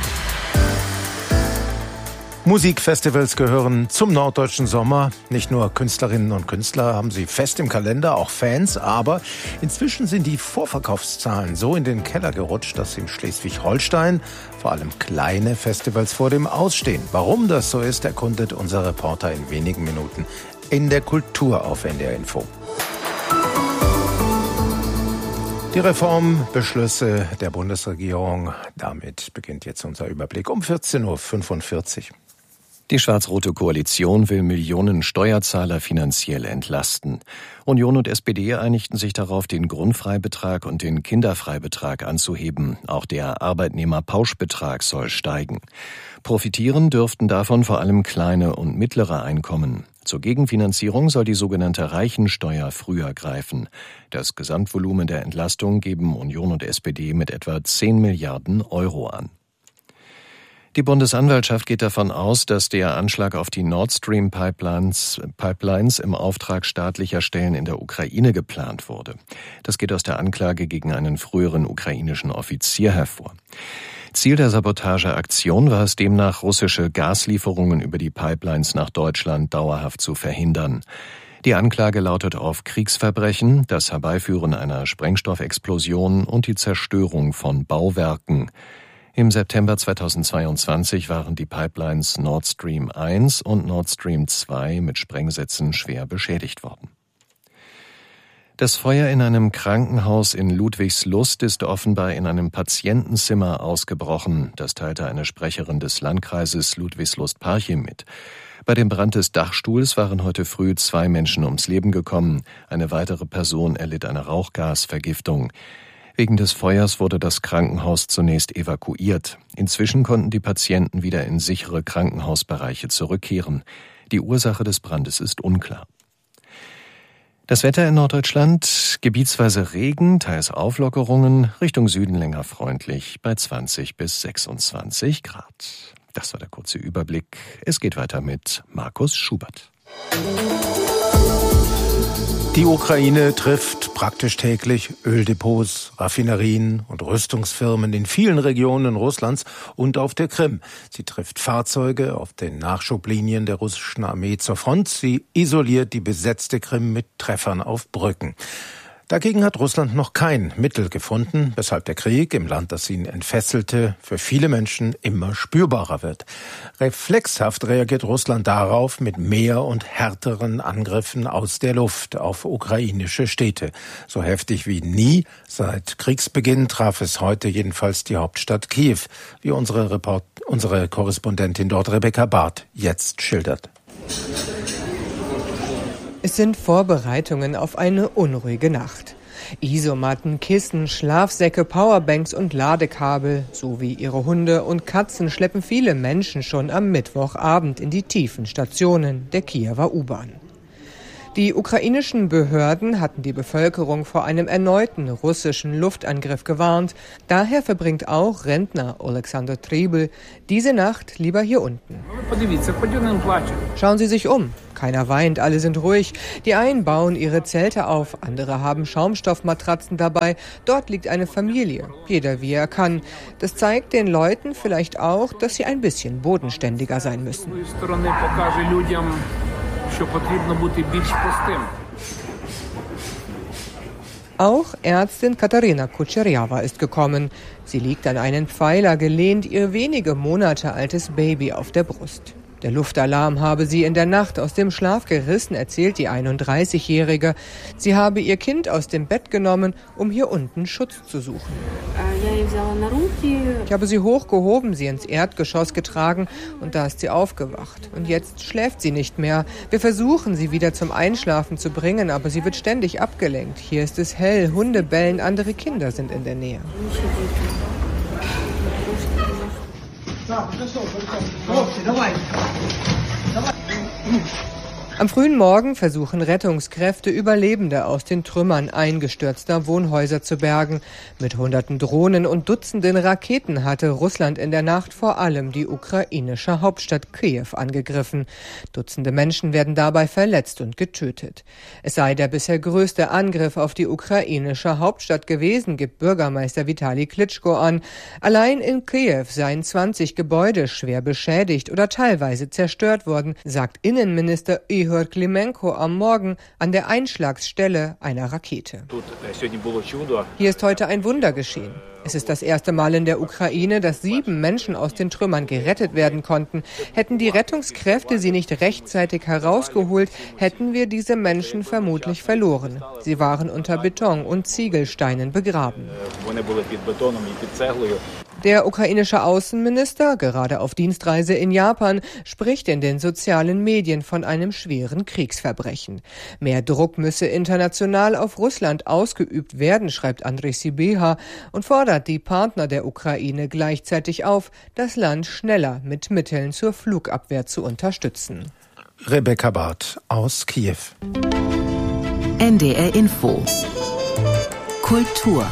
Musikfestivals gehören zum norddeutschen Sommer. Nicht nur Künstlerinnen und Künstler haben sie fest im Kalender, auch Fans. Aber inzwischen sind die Vorverkaufszahlen so in den Keller gerutscht, dass in Schleswig-Holstein vor allem kleine Festivals vor dem Ausstehen. Warum das so ist, erkundet unser Reporter in wenigen Minuten in der Kultur auf NDR Info. Die Reformbeschlüsse der Bundesregierung. Damit beginnt jetzt unser Überblick um 14.45 Uhr. Die schwarz-rote Koalition will Millionen Steuerzahler finanziell entlasten. Union und SPD einigten sich darauf, den Grundfreibetrag und den Kinderfreibetrag anzuheben. Auch der Arbeitnehmerpauschbetrag soll steigen. Profitieren dürften davon vor allem kleine und mittlere Einkommen. Zur Gegenfinanzierung soll die sogenannte Reichensteuer früher greifen. Das Gesamtvolumen der Entlastung geben Union und SPD mit etwa 10 Milliarden Euro an. Die Bundesanwaltschaft geht davon aus, dass der Anschlag auf die Nord Stream Pipelines im Auftrag staatlicher Stellen in der Ukraine geplant wurde. Das geht aus der Anklage gegen einen früheren ukrainischen Offizier hervor. Ziel der Sabotageaktion war es demnach, russische Gaslieferungen über die Pipelines nach Deutschland dauerhaft zu verhindern. Die Anklage lautet auf Kriegsverbrechen, das Herbeiführen einer Sprengstoffexplosion und die Zerstörung von Bauwerken. Im September 2022 waren die Pipelines Nord Stream 1 und Nord Stream 2 mit Sprengsätzen schwer beschädigt worden. Das Feuer in einem Krankenhaus in Ludwigslust ist offenbar in einem Patientenzimmer ausgebrochen. Das teilte eine Sprecherin des Landkreises Ludwigslust-Parchim mit. Bei dem Brand des Dachstuhls waren heute früh 2 Menschen ums Leben gekommen. Eine weitere Person erlitt eine Rauchgasvergiftung. Wegen des Feuers wurde das Krankenhaus zunächst evakuiert. Inzwischen konnten die Patienten wieder in sichere Krankenhausbereiche zurückkehren. Die Ursache des Brandes ist unklar. Das Wetter in Norddeutschland: gebietsweise Regen, teils Auflockerungen, Richtung Süden länger freundlich bei 20 bis 26 Grad. Das war der kurze Überblick. Es geht weiter mit Markus Schubert. Die Ukraine trifft praktisch täglich Öldepots, Raffinerien und Rüstungsfirmen in vielen Regionen Russlands und auf der Krim. Sie trifft Fahrzeuge auf den Nachschublinien der russischen Armee zur Front. Sie isoliert die besetzte Krim mit Treffern auf Brücken. Dagegen hat Russland noch kein Mittel gefunden, weshalb der Krieg im Land, das ihn entfesselte, für viele Menschen immer spürbarer wird. Reflexhaft reagiert Russland darauf mit mehr und härteren Angriffen aus der Luft auf ukrainische Städte. So heftig wie nie seit Kriegsbeginn traf es heute jedenfalls die Hauptstadt Kiew, wie unsere Korrespondentin dort Rebecca Barth jetzt schildert. Es sind Vorbereitungen auf eine unruhige Nacht. Isomatten, Kissen, Schlafsäcke, Powerbanks und Ladekabel sowie ihre Hunde und Katzen schleppen viele Menschen schon am Mittwochabend in die tiefen Stationen der Kiewer U-Bahn. Die ukrainischen Behörden hatten die Bevölkerung vor einem erneuten russischen Luftangriff gewarnt. Daher verbringt auch Rentner Alexander Tribel diese Nacht lieber hier unten. Schauen Sie sich um. Keiner weint, alle sind ruhig. Die einen bauen ihre Zelte auf, andere haben Schaumstoffmatratzen dabei. Dort liegt eine Familie, jeder wie er kann. Das zeigt den Leuten vielleicht auch, dass sie ein bisschen bodenständiger sein müssen. Auch Ärztin Katarina Kutscherjawa ist gekommen. Sie liegt an einen Pfeiler gelehnt, ihr wenige Monate altes Baby auf der Brust. Der Luftalarm habe sie in der Nacht aus dem Schlaf gerissen, erzählt die 31-Jährige. Sie habe ihr Kind aus dem Bett genommen, um hier unten Schutz zu suchen. Ich habe sie hochgehoben, sie ins Erdgeschoss getragen und da ist sie aufgewacht. Und jetzt schläft sie nicht mehr. Wir versuchen, sie wieder zum Einschlafen zu bringen, aber sie wird ständig abgelenkt. Hier ist es hell, Hunde bellen, andere Kinder sind in der Nähe. Am frühen Morgen versuchen Rettungskräfte, Überlebende aus den Trümmern eingestürzter Wohnhäuser zu bergen. Mit Hunderten Drohnen und Dutzenden Raketen hatte Russland in der Nacht vor allem die ukrainische Hauptstadt Kiew angegriffen. Dutzende Menschen werden dabei verletzt und getötet. Es sei der bisher größte Angriff auf die ukrainische Hauptstadt gewesen, gibt Bürgermeister Vitali Klitschko an. Allein in Kiew seien 20 Gebäude schwer beschädigt oder teilweise zerstört worden, sagt Innenminister Ihor Klimenko am Morgen an der Einschlagsstelle einer Rakete. Hier ist heute ein Wunder geschehen. Es ist das erste Mal in der Ukraine, dass 7 Menschen aus den Trümmern gerettet werden konnten. Hätten die Rettungskräfte sie nicht rechtzeitig herausgeholt, hätten wir diese Menschen vermutlich verloren. Sie waren unter Beton und Ziegelsteinen begraben. Der ukrainische Außenminister, gerade auf Dienstreise in Japan, spricht in den sozialen Medien von einem schweren Kriegsverbrechen. Mehr Druck müsse international auf Russland ausgeübt werden, schreibt Andrei Sibiha und fordert die Partner der Ukraine gleichzeitig auf, das Land schneller mit Mitteln zur Flugabwehr zu unterstützen. Rebecca Barth aus Kiew. NDR Info. Kultur.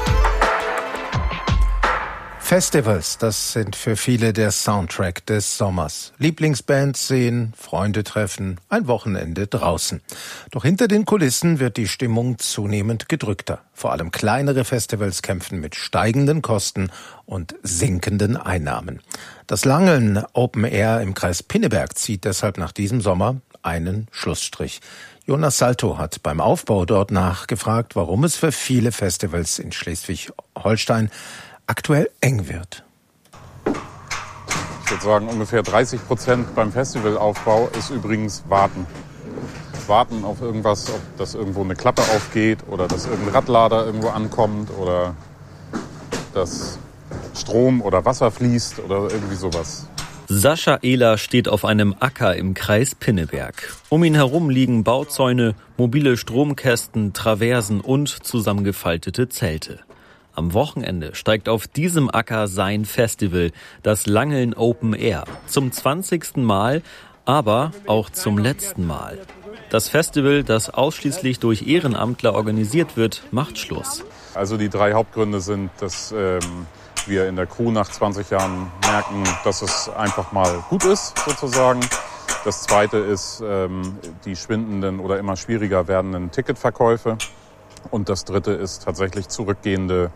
Festivals, das sind für viele der Soundtrack des Sommers. Lieblingsbands sehen, Freunde treffen, ein Wochenende draußen. Doch hinter den Kulissen wird die Stimmung zunehmend gedrückter. Vor allem kleinere Festivals kämpfen mit steigenden Kosten und sinkenden Einnahmen. Das Langeln Open Air im Kreis Pinneberg zieht deshalb nach diesem Sommer einen Schlussstrich. Jonas Salto hat beim Aufbau dort nachgefragt, warum es für viele Festivals in Schleswig-Holstein aktuell eng wird. Ich würde sagen, ungefähr 30% beim Festivalaufbau ist übrigens Warten. Warten auf irgendwas, ob das irgendwo eine Klappe aufgeht oder dass irgendein Radlader irgendwo ankommt oder dass Strom oder Wasser fließt oder irgendwie sowas. Sascha Ehler steht auf einem Acker im Kreis Pinneberg. Um ihn herum liegen Bauzäune, mobile Stromkästen, Traversen und zusammengefaltete Zelte. Am Wochenende steigt auf diesem Acker sein Festival, das Langeln Open Air. Zum 20. Mal, aber auch zum letzten Mal. Das Festival, das ausschließlich durch Ehrenamtler organisiert wird, macht Schluss. Also die 3 Hauptgründe sind, dass wir in der Crew nach 20 Jahren merken, dass es einfach mal gut ist, sozusagen. Das Zweite ist die schwindenden oder immer schwieriger werdenden Ticketverkäufe. Und das Dritte ist tatsächlich zurückgehende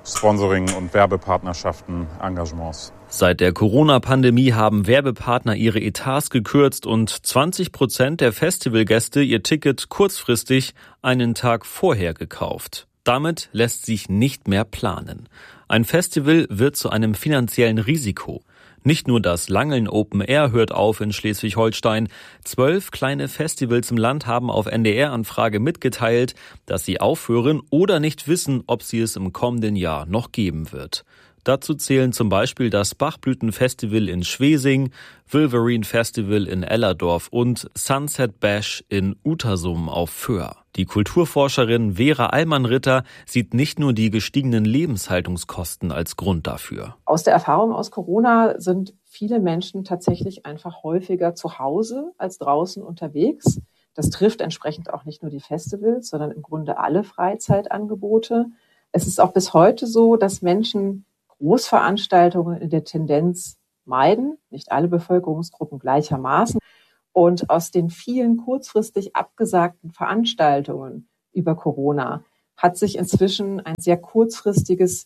Sponsoring und Werbepartnerschaften, Engagements. Seit der Corona-Pandemie haben Werbepartner ihre Etats gekürzt und 20% der Festivalgäste ihr Ticket kurzfristig einen Tag vorher gekauft. Damit lässt sich nicht mehr planen. Ein Festival wird zu einem finanziellen Risiko. Nicht nur das Langeln Open Air hört auf in Schleswig-Holstein. 12 kleine Festivals im Land haben auf NDR-Anfrage mitgeteilt, dass sie aufhören oder nicht wissen, ob sie es im kommenden Jahr noch geben wird. Dazu zählen zum Beispiel das Bachblüten-Festival in Schwesing, Wolverine Festival in Ellerdorf und Sunset Bash in Utersum auf Föhr. Die Kulturforscherin Vera Allmann-Ritter sieht nicht nur die gestiegenen Lebenshaltungskosten als Grund dafür. Aus der Erfahrung aus Corona sind viele Menschen tatsächlich einfach häufiger zu Hause als draußen unterwegs. Das trifft entsprechend auch nicht nur die Festivals, sondern im Grunde alle Freizeitangebote. Es ist auch bis heute so, dass Menschen Großveranstaltungen in der Tendenz meiden, nicht alle Bevölkerungsgruppen gleichermaßen. Und aus den vielen kurzfristig abgesagten Veranstaltungen über Corona hat sich inzwischen ein sehr kurzfristiges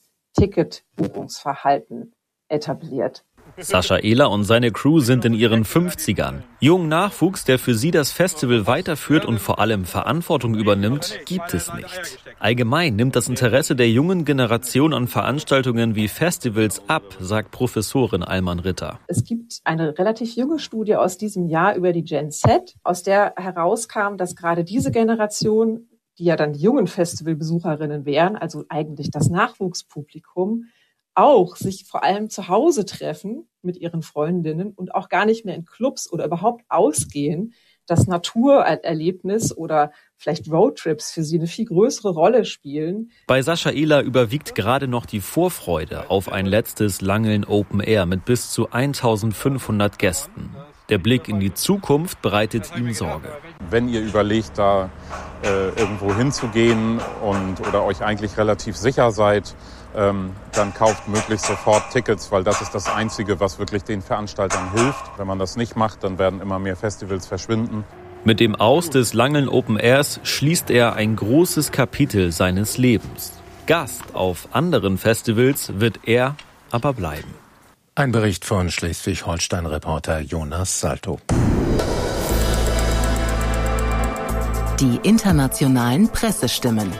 Ticketbuchungsverhalten etabliert. Sascha Ehler und seine Crew sind in ihren 50ern. Jungen Nachwuchs, der für sie das Festival weiterführt und vor allem Verantwortung übernimmt, gibt es nicht. Allgemein nimmt das Interesse der jungen Generation an Veranstaltungen wie Festivals ab, sagt Professorin Allmann-Ritter. Es gibt eine relativ junge Studie aus diesem Jahr über die Gen Z, aus der herauskam, dass gerade diese Generation, die ja dann die jungen Festivalbesucherinnen wären, also eigentlich das Nachwuchspublikum, auch sich vor allem zu Hause treffen mit ihren Freundinnen und auch gar nicht mehr in Clubs oder überhaupt ausgehen, dass Naturerlebnis oder vielleicht Roadtrips für sie eine viel größere Rolle spielen. Bei Sascha Ehler überwiegt gerade noch die Vorfreude auf ein letztes Langeln Open Air mit bis zu 1500 Gästen. Der Blick in die Zukunft bereitet ihm Sorge. Wenn ihr überlegt, da irgendwo hinzugehen oder euch eigentlich relativ sicher seid, dann kauft möglichst sofort Tickets, weil das ist das Einzige, was wirklich den Veranstaltern hilft. Wenn man das nicht macht, dann werden immer mehr Festivals verschwinden. Mit dem Aus des Langeln Open Airs schließt er ein großes Kapitel seines Lebens. Gast auf anderen Festivals wird er aber bleiben. Ein Bericht von Schleswig-Holstein-Reporter Jonas Salto. Die internationalen Pressestimmen.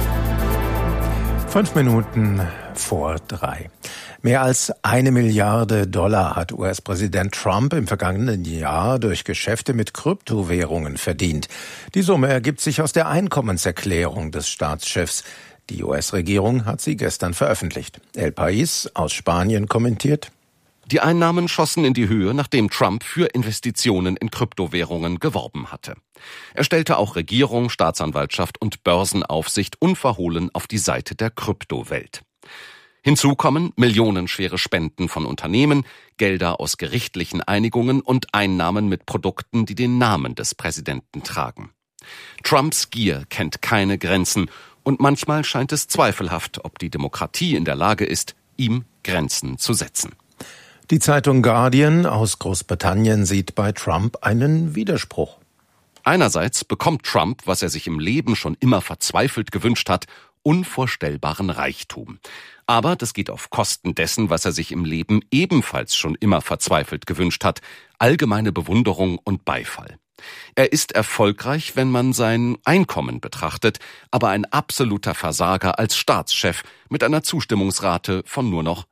5 Minuten vor 3. Mehr als $1 Milliarde hat US-Präsident Trump im vergangenen Jahr durch Geschäfte mit Kryptowährungen verdient. Die Summe ergibt sich aus der Einkommenserklärung des Staatschefs. Die US-Regierung hat sie gestern veröffentlicht. El País aus Spanien kommentiert: Die Einnahmen schossen in die Höhe, nachdem Trump für Investitionen in Kryptowährungen geworben hatte. Er stellte auch Regierung, Staatsanwaltschaft und Börsenaufsicht unverhohlen auf die Seite der Kryptowelt. Hinzu kommen millionenschwere Spenden von Unternehmen, Gelder aus gerichtlichen Einigungen und Einnahmen mit Produkten, die den Namen des Präsidenten tragen. Trumps Gier kennt keine Grenzen und manchmal scheint es zweifelhaft, ob die Demokratie in der Lage ist, ihm Grenzen zu setzen. Die Zeitung Guardian aus Großbritannien sieht bei Trump einen Widerspruch. Einerseits bekommt Trump, was er sich im Leben schon immer verzweifelt gewünscht hat, unvorstellbaren Reichtum. Aber das geht auf Kosten dessen, was er sich im Leben ebenfalls schon immer verzweifelt gewünscht hat: allgemeine Bewunderung und Beifall. Er ist erfolgreich, wenn man sein Einkommen betrachtet, aber ein absoluter Versager als Staatschef mit einer Zustimmungsrate von nur noch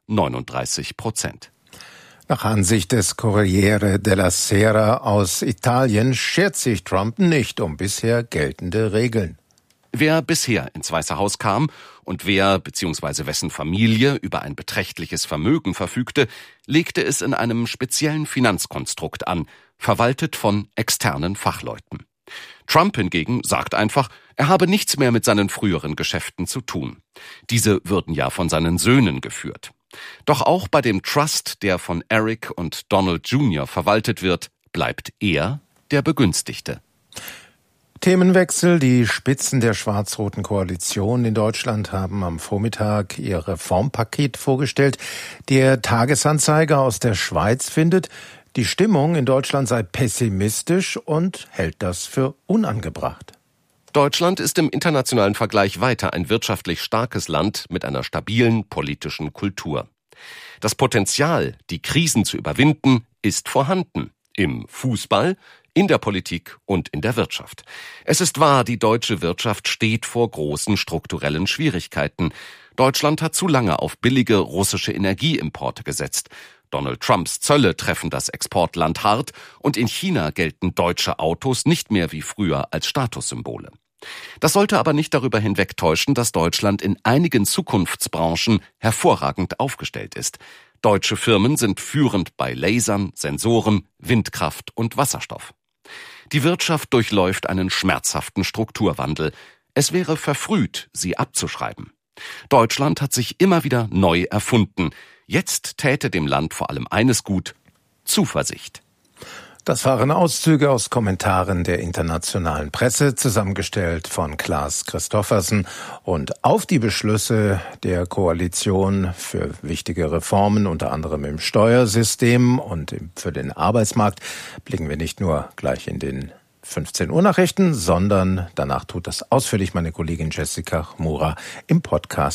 39%. Nach Ansicht des Corriere della Sera aus Italien schert sich Trump nicht um bisher geltende Regeln. Wer bisher ins Weiße Haus kam und wer bzw. wessen Familie über ein beträchtliches Vermögen verfügte, legte es in einem speziellen Finanzkonstrukt an, verwaltet von externen Fachleuten. Trump hingegen sagt einfach, er habe nichts mehr mit seinen früheren Geschäften zu tun. Diese würden ja von seinen Söhnen geführt. Doch auch bei dem Trust, der von Eric und Donald Jr. verwaltet wird, bleibt er der Begünstigte. Themenwechsel. Die Spitzen der schwarz-roten Koalition in Deutschland haben am Vormittag ihr Reformpaket vorgestellt. Der Tagesanzeiger aus der Schweiz findet, die Stimmung in Deutschland sei pessimistisch und hält das für unangebracht. Deutschland ist im internationalen Vergleich weiter ein wirtschaftlich starkes Land mit einer stabilen politischen Kultur. Das Potenzial, die Krisen zu überwinden, ist vorhanden. Im Fußball, in der Politik und in der Wirtschaft. Es ist wahr, die deutsche Wirtschaft steht vor großen strukturellen Schwierigkeiten. Deutschland hat zu lange auf billige russische Energieimporte gesetzt. Donald Trumps Zölle treffen das Exportland hart und in China gelten deutsche Autos nicht mehr wie früher als Statussymbole. Das sollte aber nicht darüber hinwegtäuschen, dass Deutschland in einigen Zukunftsbranchen hervorragend aufgestellt ist. Deutsche Firmen sind führend bei Lasern, Sensoren, Windkraft und Wasserstoff. Die Wirtschaft durchläuft einen schmerzhaften Strukturwandel. Es wäre verfrüht, sie abzuschreiben. Deutschland hat sich immer wieder neu erfunden. Jetzt täte dem Land vor allem eines gut: Zuversicht. Das waren Auszüge aus Kommentaren der internationalen Presse, zusammengestellt von Klaas Christoffersen. Und auf die Beschlüsse der Koalition für wichtige Reformen, unter anderem im Steuersystem und für den Arbeitsmarkt, blicken wir nicht nur gleich in den 15 Uhr Nachrichten, sondern danach tut das ausführlich meine Kollegin Jessica Chmura im Podcast